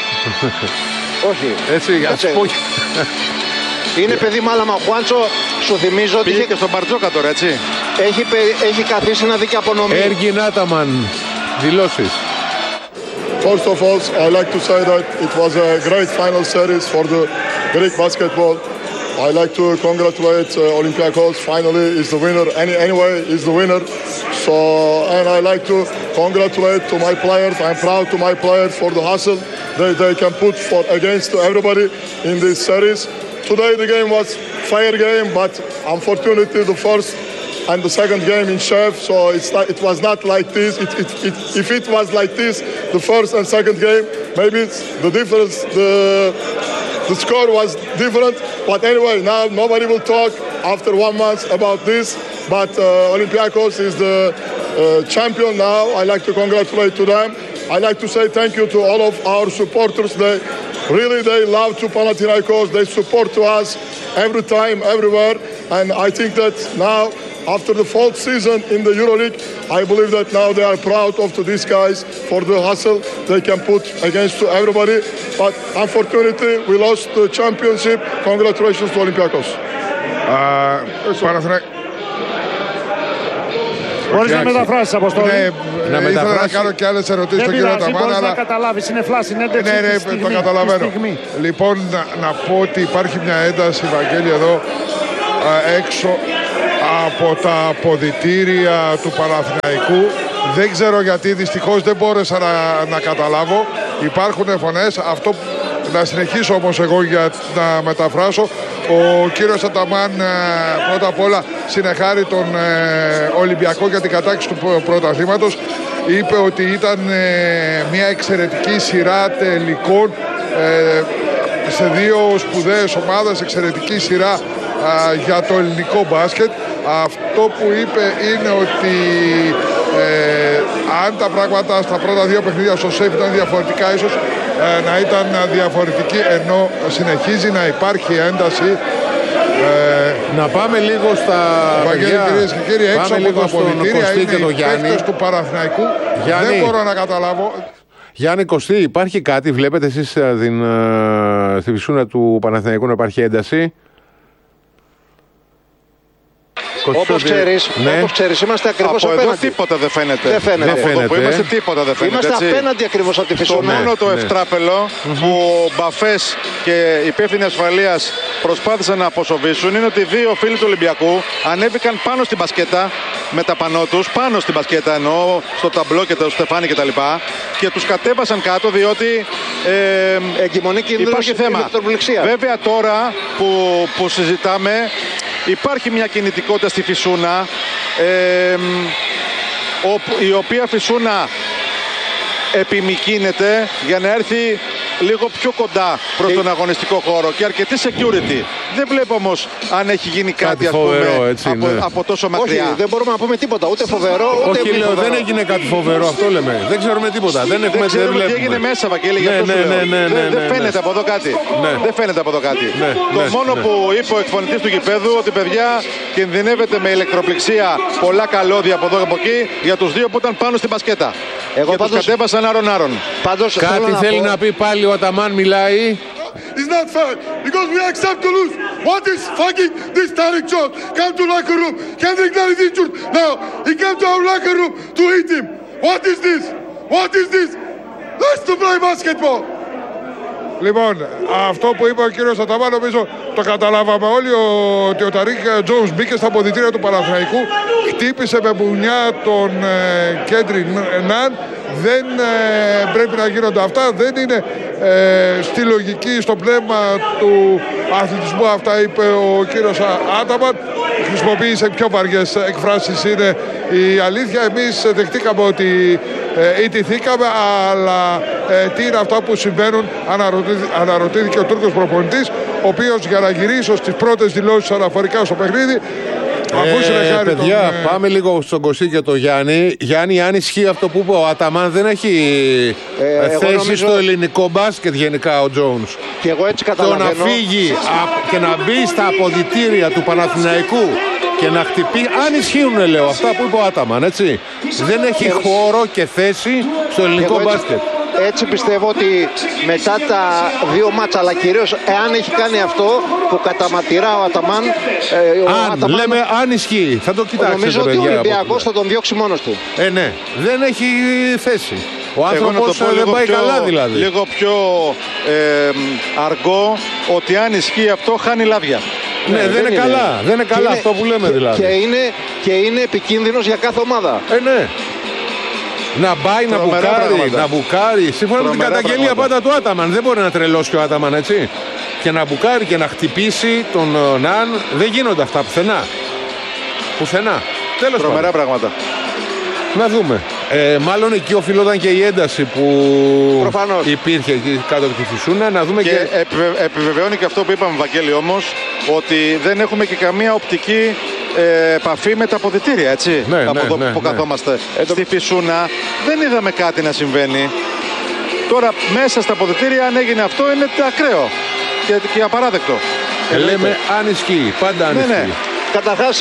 Όχι. Έτσι, ας πω. Είναι παιδί μάλαμα ο Χουάντσο, σου θυμίζω ότι... Πήγε και στον Μπαρτζόκα τώρα, έτσι. Έχει, έχει καθίσει να δει και απονομή. Έργη Νάταμαν, δηλώσεις. First of all, I like to say that it was a great final series for the Greek basketball. I like to congratulate uh, Olympiacos. Finally, is the winner. Any, anyway, is the winner. So, and I like to congratulate to my players. I'm proud to my players for the hustle they they can put for against everybody in this series. Today the game was fair game, but unfortunately the first and the second game in Chef, so it's not, it was not like this. It, it, it, if it was like this, the first and second game, maybe it's the difference, the the score was different. But anyway, now nobody will talk after one month about this. But uh, Olympiacos is the uh, champion now. I like to congratulate to them. I like to say thank you to all of our supporters. They really they love to Panathinaikos. They support to us every time, everywhere. And I think that now after the fourth season in the EuroLeague, I believe that now they are proud of to these guys for the hustle they can put against to everybody. But unfortunately, we lost the championship. Congratulations to Olympiacos. Uh, Μπορείς να μεταφράσεις, Αποστόλη. Ναι, να ήθελα μεταφράσεις. να κάνω και άλλες ερωτήσεις στον κύριο Αταμάν. Μπορείς αλλά... να καταλάβεις, είναι φλάση συνέντευξη. Ναι, ναι, στιγμή, το καταλαβαίνω. στιγμή. Λοιπόν, να, να πω ότι υπάρχει μια ένταση, Βαγγέλη, εδώ α, έξω από τα αποδυτήρια του Παναθηναϊκού. Δεν ξέρω γιατί, δυστυχώς δεν μπόρεσα να, να καταλάβω. Υπάρχουν φωνές. Αυτό να συνεχίσω όμως εγώ για να μεταφράσω. Ο κύριος Αταμάν πρώτα απ' όλα συνεχάρει τον Ολυμπιακό για την κατάκτηση του πρωταθλήματος. Είπε ότι ήταν μια εξαιρετική σειρά τελικών σε δύο σπουδαίες ομάδες, εξαιρετική σειρά για το ελληνικό μπάσκετ. Αυτό που είπε είναι ότι ε, αν τα πράγματα στα πρώτα δύο παιχνίδια στο ΣΕΦ ήταν διαφορετικά, ίσως ε, να ήταν διαφορετική, ενώ συνεχίζει να υπάρχει ένταση. Ε, να πάμε λίγο στα Βαγγέλη, κυρίες και κύριοι, έξω από τα αποδυτήρια είναι και το οι παίκτες του Παναθηναϊκού. Γιάννη, δεν μπορώ να καταλάβω. Γιάννη Κωστή, υπάρχει κάτι, βλέπετε εσείς την, στη φυσούνα του Παναθηναϊκού να υπάρχει ένταση? Όπως ξέρεις, ναι. όπως ξέρεις, είμαστε ακριβώς από απέναντι. Εδώ τίποτα δεν φαίνεται. Δεν φαίνεται. Από δεν εδώ φαίνεται. που είμαστε τίποτα δεν φαίνεται. Είμαστε έτσι. απέναντι ακριβώς από τη φυσούνα. Το μόνο ναι, το ναι. ευτράπελο mm-hmm. που ο Μπαφές και οι υπεύθυνοι ασφαλείας προσπάθησαν να αποσοβήσουν είναι ότι δύο φίλοι του Ολυμπιακού ανέβηκαν πάνω στην μπασκέτα με τα πανό τους, πάνω στην μπασκέτα εννοώ, στο ταμπλό και το στεφάνι κτλ. Και, και τους κατέβασαν κάτω διότι ε, εγκυμονή υπάρχει θέμα. Βέβαια τώρα που, που συζητάμε υπάρχει μια κινητικότητα στη φυσούνα ε, η οποία φυσούνα επιμικρύνεται για να έρθει λίγο πιο κοντά προς τον αγωνιστικό χώρο και αρκετή security. Δεν βλέπω όμως αν έχει γίνει κάτι, κάτι ας πούμε, φοβερό, έτσι, από, ναι. από τόσο μακριά. Όχι, δεν μπορούμε να πούμε τίποτα, ούτε φοβερό, ούτε Όχι, λέω, δεν έγινε κάτι φοβερό, αυτό λέμε. Δεν ξέρουμε τίποτα. Δεν έχουμε, δεν ξέρουμε δεν τι έγινε μέσα, Βαγγέλη, ναι, γι' αυτό ναι, σου λέω. ναι, ναι, ναι, δεν, δεν ναι, φαίνεται ναι. από εδώ κάτι. Ναι. Δεν φαίνεται από εδώ κάτι. Ναι, Το ναι, μόνο ναι. που είπε ο εκφωνητής του γηπέδου ότι παιδιά κινδυνεύεται με ηλεκτροπληξία πολλά καλώδια από εδώ και από εκεί για τους δύο που ήταν πάνω στην μπασκέτα. Εγώ και πάντως... τους κατέβασαν άρον-άρον. Κάτι θέλει να, να πει πάλι ο Αταμάν, μιλάει. It's not fair because we accept to lose. What is fucking this Tariq John? Come to locker room. Kendrick Nunn is injured. Now he came to our locker room to eat him. What is this? What is this? Let's to play basketball. Λοιπόν, αυτό που είπε ο κύριος Αταμάν, νομίζω το καταλάβαμε όλοι, ότι ο Ταρίκ Τζόνς μπήκε στα αποδυτήρια του Παναθηναϊκού, χτύπησε με μπουνιά τον Κέντρικ Ναν. Δεν ε, πρέπει να γίνονται αυτά, δεν είναι ε, στη λογική, στο πνεύμα του αθλητισμού, αυτά είπε ο κύριος Άταμαν. Χρησιμοποίησε πιο βαριές εκφράσεις, είναι η αλήθεια. Εμείς δεχτήκαμε ότι ε, ιτηθήκαμε, αλλά ε, τι είναι αυτά που συμβαίνουν, αναρωτήθηκε, αναρωτήθηκε ο Τούρκος προπονητής, ο οποίος για να γυρίσω στις πρώτες δηλώσεις αναφορικά στο παιχνίδι, Ε, παιδιά, τον, ε... πάμε λίγο στον Κωστή και τον Γιάννη. Γιάννη, αν ισχύει αυτό που είπε ο Αταμάν, δεν έχει ε, θέση νομίζω... στο ελληνικό μπάσκετ γενικά ο Τζόουνς. Και εγώ έτσι καταλαβαίνω. Το να φύγει α, και να μπει στα αποδυτήρια του Παναθηναϊκού και να χτυπεί, αν ισχύουν λέω αυτά που είπε ο Αταμάν, έτσι. Δεν έχει και... χώρο και θέση στο ελληνικό έτσι... μπάσκετ. Έτσι πιστεύω ότι μετά τα δύο μάτσα, αλλά κυρίως εάν έχει κάνει αυτό που καταματηρά ο Αταμάν, ε, ο αν, Αταμάν, λέμε αν ισχύει, θα το κοιτάξετε. Νομίζω παιδιά, ότι ο Ολυμπιακός θα τον διώξει μόνος του. Ε, ναι, δεν έχει θέση. Ο άνθρωπος δεν πάει πιο, καλά δηλαδή. Λίγο πιο ε, αργό, ότι αν ισχύει αυτό χάνει λάδια. Ναι, ναι, δεν, δεν είναι καλά. Δεν είναι καλά είναι, αυτό που λέμε δηλαδή. Και είναι, και είναι επικίνδυνος για κάθε ομάδα. Ε, ναι. Να πάει, να μπουκάρει, να μπουκάρει. Σύμφωνα με την καταγγελία πάντα του Άταμαν. Δεν μπορεί να τρελώσει ο Άταμαν, έτσι. Και να μπουκάρει και να χτυπήσει τον Ναν. Δεν γίνονται αυτά πουθενά. Πουθενά. Τέλος πάντων. Τρομερά πράγματα. Να δούμε. Ε, μάλλον εκεί οφειλόταν και η ένταση που προφανώς υπήρχε εκεί κάτω από τη φυσούνα. Να δούμε και, και... Επιβε, επιβεβαιώνει και αυτό που είπαμε, Βαγγέλη, όμως, ότι δεν έχουμε και καμία οπτική ε, επαφή με τα αποδυτήρια, έτσι. Ναι, από ναι, εδώ ναι, που ναι. καθόμαστε. Ε, Στη φυσούνα δεν είδαμε κάτι να συμβαίνει. Τώρα μέσα στα αποδυτήρια, αν έγινε αυτό, είναι ακραίο και, και απαράδεκτο. Ε, λέμε αν ισχύει, πάντα αν ναι, ισχύει. Ναι. Καταρχάς,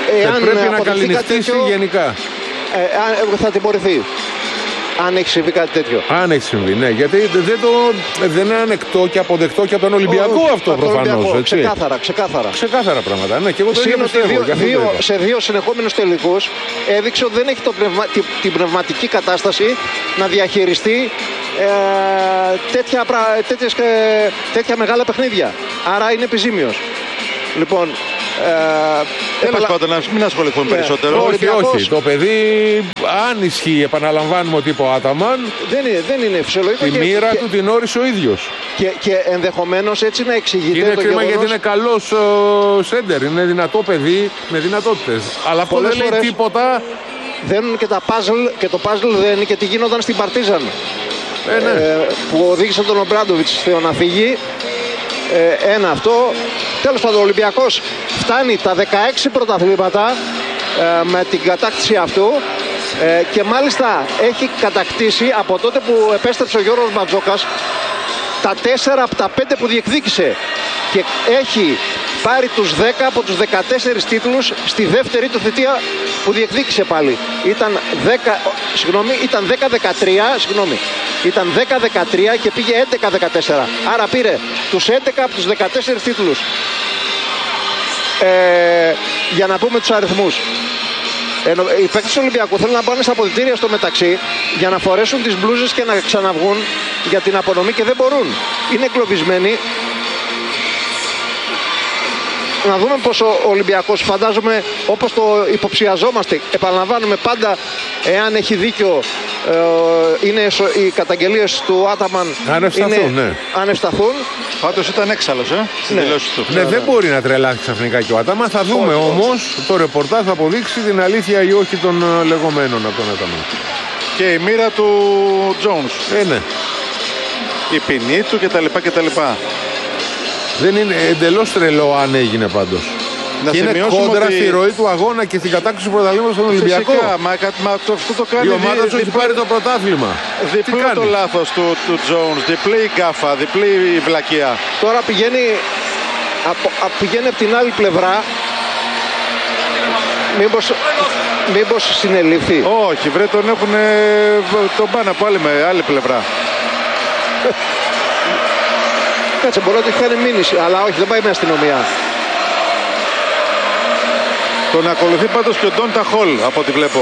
εάν πρέπει να αποδειχθεί κάτι καλλινιστήσει τέτοιο, γενικά. ε, θα τιμωρηθεί. Αν έχει συμβεί κάτι τέτοιο. Αν έχει συμβεί, ναι. Γιατί δεν, το, δεν είναι ανεκτό και αποδεκτό και από τον Ολυμπιακό Ο, αυτό προφανώς. Ξεκάθαρα, ξεκάθαρα. Ξεκάθαρα πράγματα. Ναι, και εγώ το ίδιο πιστεύω. Δύο, δύο, δύο, σε δύο συνεχόμενους τελικούς έδειξε ότι δεν έχει το πνευμα, την, την πνευματική κατάσταση να διαχειριστεί ε, τέτοια, τέτοιες, ε, τέτοια μεγάλα παιχνίδια. Άρα είναι επιζήμιος. Λοιπόν, Ε, Τέλος επαλα... πάντων, να μην ασχοληθούν yeah. περισσότερο. Όχι, Ολυμπιακός... όχι. Το παιδί, αν ισχύει, επαναλαμβάνουμε ότι είπε ο Άταμαν, δεν είναι, δεν είναι φυσιολογικό. Τη και... μοίρα και... του την όρισε ο ίδιος. Και, και ενδεχομένως έτσι να εξηγείται είναι το κρίμα γεγονός... γιατί είναι καλός ο σέντερ. Είναι δυνατό παιδί με δυνατότητες. Αλλά αυτό δεν λέει τίποτα. Δένουν και τα puzzle, και το puzzle δεν είναι και τι γίνονταν στην Παρτίζαν. Ε, ναι. ε, που οδήγησε τον Ομπράντοβιτς στο να φύγει. Ε, ένα αυτό. Τέλος πάντων, ο Ολυμπιακός φτάνει τα δεκαέξι πρωταθλήματα ε, με την κατάκτηση αυτού ε, και μάλιστα έχει κατακτήσει από τότε που επέστρεψε ο Γιώργος Μπατζόκας τα τέσσερα από τα πέντε που διεκδίκησε και έχει πάρει τους δέκα από τους δεκατέσσερις τίτλους στη δεύτερη του θητεία που διεκδίκησε πάλι. Ήταν δέκα, συγγνώμη, ήταν δέκα δεκατρία, συγγνώμη, ήταν δέκα δεκατρία και πήγε έντεκα δεκατέσσερα. Άρα πήρε τους έντεκα από τους δεκατέσσερις τίτλους. Ε, για να πούμε τους αριθμούς. Ε, οι παίκτες του Ολυμπιακού θέλουν να πάνε στα αποδυτήρια στο μεταξύ για να φορέσουν τις μπλούζες και να ξαναβγούν για την απονομή και δεν μπορούν. Είναι εγκλωβισμένοι. Να δούμε πως ο Ολυμπιακός, φαντάζομαι όπως το υποψιαζόμαστε, επαναλαμβάνουμε πάντα, εάν έχει δίκιο, ε, είναι οι καταγγελίες του Άταμαν αν ευσταθούν, ναι. αν ευσταθούν. Πάντως ήταν έξαλλος, ε, στην ναι. δηλώση του. Ναι, δεν μπορεί να τρελάσει ξαφνικά και ο Άταμαν. Θα δούμε όμως, το ρεπορτάζ θα αποδείξει την αλήθεια ή όχι των λεγόμενων από τον Άταμαν. Και η μοίρα του Jones. Ε, ναι. Η ποινή του κτλ. κτλ. Δεν είναι εντελώς τρελό αν έγινε πάντως. Να και είναι κόντρα ότι... στη ροή του αγώνα και στην κατάκτηση του πρωταθλήματος στον Ολυμπιακό. Φυσικά, μα, μα το, αυτό το κάνει. Η ομάδα του έχει πάρει το πρωτάθλημα. Διπλό το λάθος του, του Jones, διπλή η γκάφα, διπλή η βλακεία. Τώρα πηγαίνει από, α, πηγαίνει από την άλλη πλευρά. Μήπως, μήπως συνελήφθη. Όχι, βρε, τον έχουν τον πάνε από άλλη, με άλλη πλευρά. Κάτσε, μπορεί να το έχει κάνει μήνυση, αλλά όχι, δεν πάει με αστυνομία. Τον ακολουθεί πάντως και ο Ντόντα Χολ, από ό,τι βλέπω.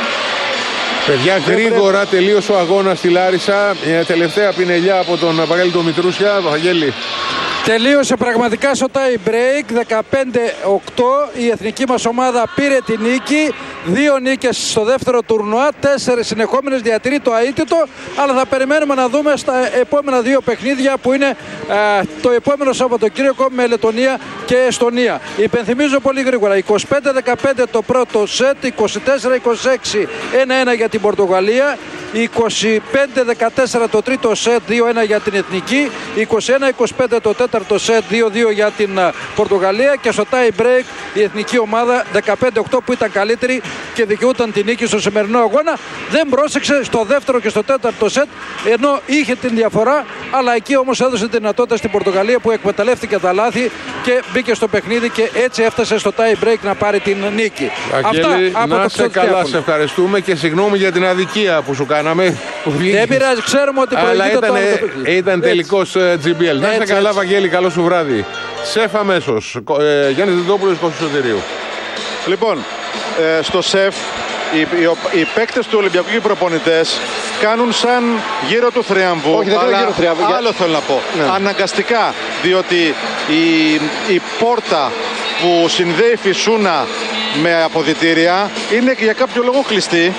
Παιδιά, γρήγορα τελείωσε ο αγώνας στη Λάρισα. Η τελευταία πινελιά από τον Βαγγέλη τον Μητρούσια. Βαγγέλη. Τελείωσε πραγματικά στο tie break, δεκαπέντε οκτώ. Η εθνική μας ομάδα πήρε τη νίκη. Δύο νίκες στο δεύτερο τουρνουά, τέσσερις συνεχόμενες, διατηρεί το αίτητο. Αλλά θα περιμένουμε να δούμε στα επόμενα δύο παιχνίδια που είναι ε, το επόμενο Σαββατοκύριακο με Λετωνία και Εστονία. Υπενθυμίζω πολύ γρήγορα, είκοσι πέντε δεκαπέντε το πρώτο σετ, είκοσι τέσσερα είκοσι έξι ένα ένα για την Πορτογαλία, είκοσι πέντε δεκατέσσερα το τρίτο σετ, δύο ένα για την Εθνική, είκοσι ένα είκοσι πέντε το τέταρτο σετ, δύο δύο για την Πορτογαλία και στο tie break η εθνική ομάδα δεκαπέντε οκτώ που ήταν καλύτερη και δικαιούταν την νίκη στο σημερινό αγώνα. Δεν πρόσεξε στο δεύτερο και στο τέταρτο σετ ενώ είχε την διαφορά, αλλά εκεί όμως έδωσε τη δυνατότητα στην Πορτογαλία που εκμεταλλεύτηκε τα και μπήκε στο παιχνίδι και έτσι έφτασε στο tie break να πάρει την νίκη. Αγγέλη, αυτά από να το σε καλά, σε ευχαριστούμε και συγγνώμη για την αδικία που σου κάναμε. Δεν πειράζει, ξέρουμε ότι προηγείται ήταν, το ήταν τελικός τζι μπι ελ. Να είστε καλά, Βαγγέλη, καλό σου βράδυ. Σεφ αμέσως, ε, Γιάννης Δεντόπουλος, Κώστας Σωτηρίου. Λοιπόν, ε, στο σεφ οι, οι, οι παίκτες του Ολυμπιακού και οι προπονητές κάνουν σαν γύρω του θριαμβού. Όχι, δεν αλλά γύρω θριαμβού. Άλλο θέλω να πω. Ναι. Αναγκαστικά, διότι η, η πόρτα που συνδέει Φυσούνα με αποδυτήρια είναι για κάποιο λόγο κλειστή.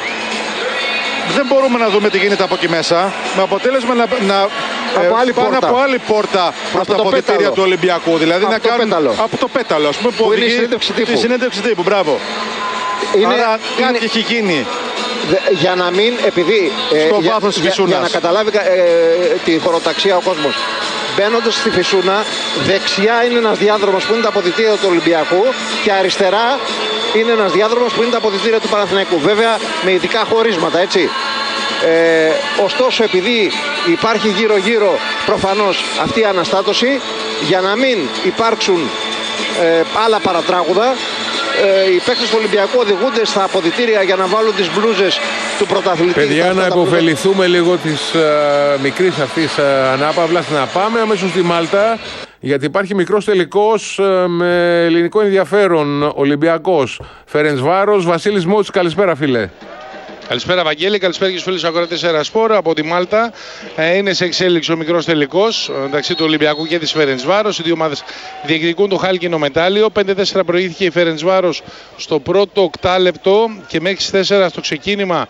Δεν μπορούμε να δούμε τι γίνεται από εκεί μέσα. Με αποτέλεσμα να, να από, ε, άλλη πάνε πόρτα. από άλλη πόρτα προς τα αποδυτήρια πέταλο του Ολυμπιακού. Δηλαδή από να το κάνουν πέταλο. από το πέταλο, ας πούμε, που, που οδηγεί είναι η συνέντευξη τύπου. Τη συνέντευξη τύπου, μπράβο. Είναι, Άρα είναι... κάτι έχει γίνει. Για να μην, επειδή στο ε, βάθος για, της για, για να καταλάβει ε, τη χωροταξία ο κόσμος, μπαίνοντας στη Φυσούνα, δεξιά είναι ένας διάδρομος που είναι τα αποδυτήρια του Ολυμπιακού και αριστερά είναι ένας διάδρομος που είναι τα αποδυτήρια του Παναθηναϊκού. Βέβαια με ειδικά χωρίσματα, έτσι. Ε, ωστόσο, επειδή υπάρχει γύρω γύρω προφανώς αυτή η αναστάτωση, για να μην υπάρξουν ε, άλλα παρατράγουδα, ε, οι παίκτες του Ολυμπιακού οδηγούνται στα αποδυτήρια για να βάλουν τις μπλούζες του πρωταθλητή. Παιδιά, να υποφεληθούμε λίγο της uh, μικρής αυτής uh, ανάπαυλας, να πάμε αμέσως στη Μάλτα, γιατί υπάρχει μικρός τελικός uh, με ελληνικό ενδιαφέρον. Ολυμπιακός Φερεντσβάρος, Βασίλης Μότσης, καλησπέρα φίλε. Καλησπέρα Βαγγέλη, καλησπέρα και στους φίλους ακροατές Ερασπορ από τη Μάλτα. Ε, είναι σε εξέλιξη ο μικρός τελικός μεταξύ του Ολυμπιακού και της Φερεντσβάρος. Οι δύο ομάδες διεκδικούν το χάλκινο μετάλλιο. πέντε τέσσερα προηγήθηκε η Φερεντσβάρος στο πρώτο οκτάλεπτο και μέχρι τις τέσσερα στο ξεκίνημα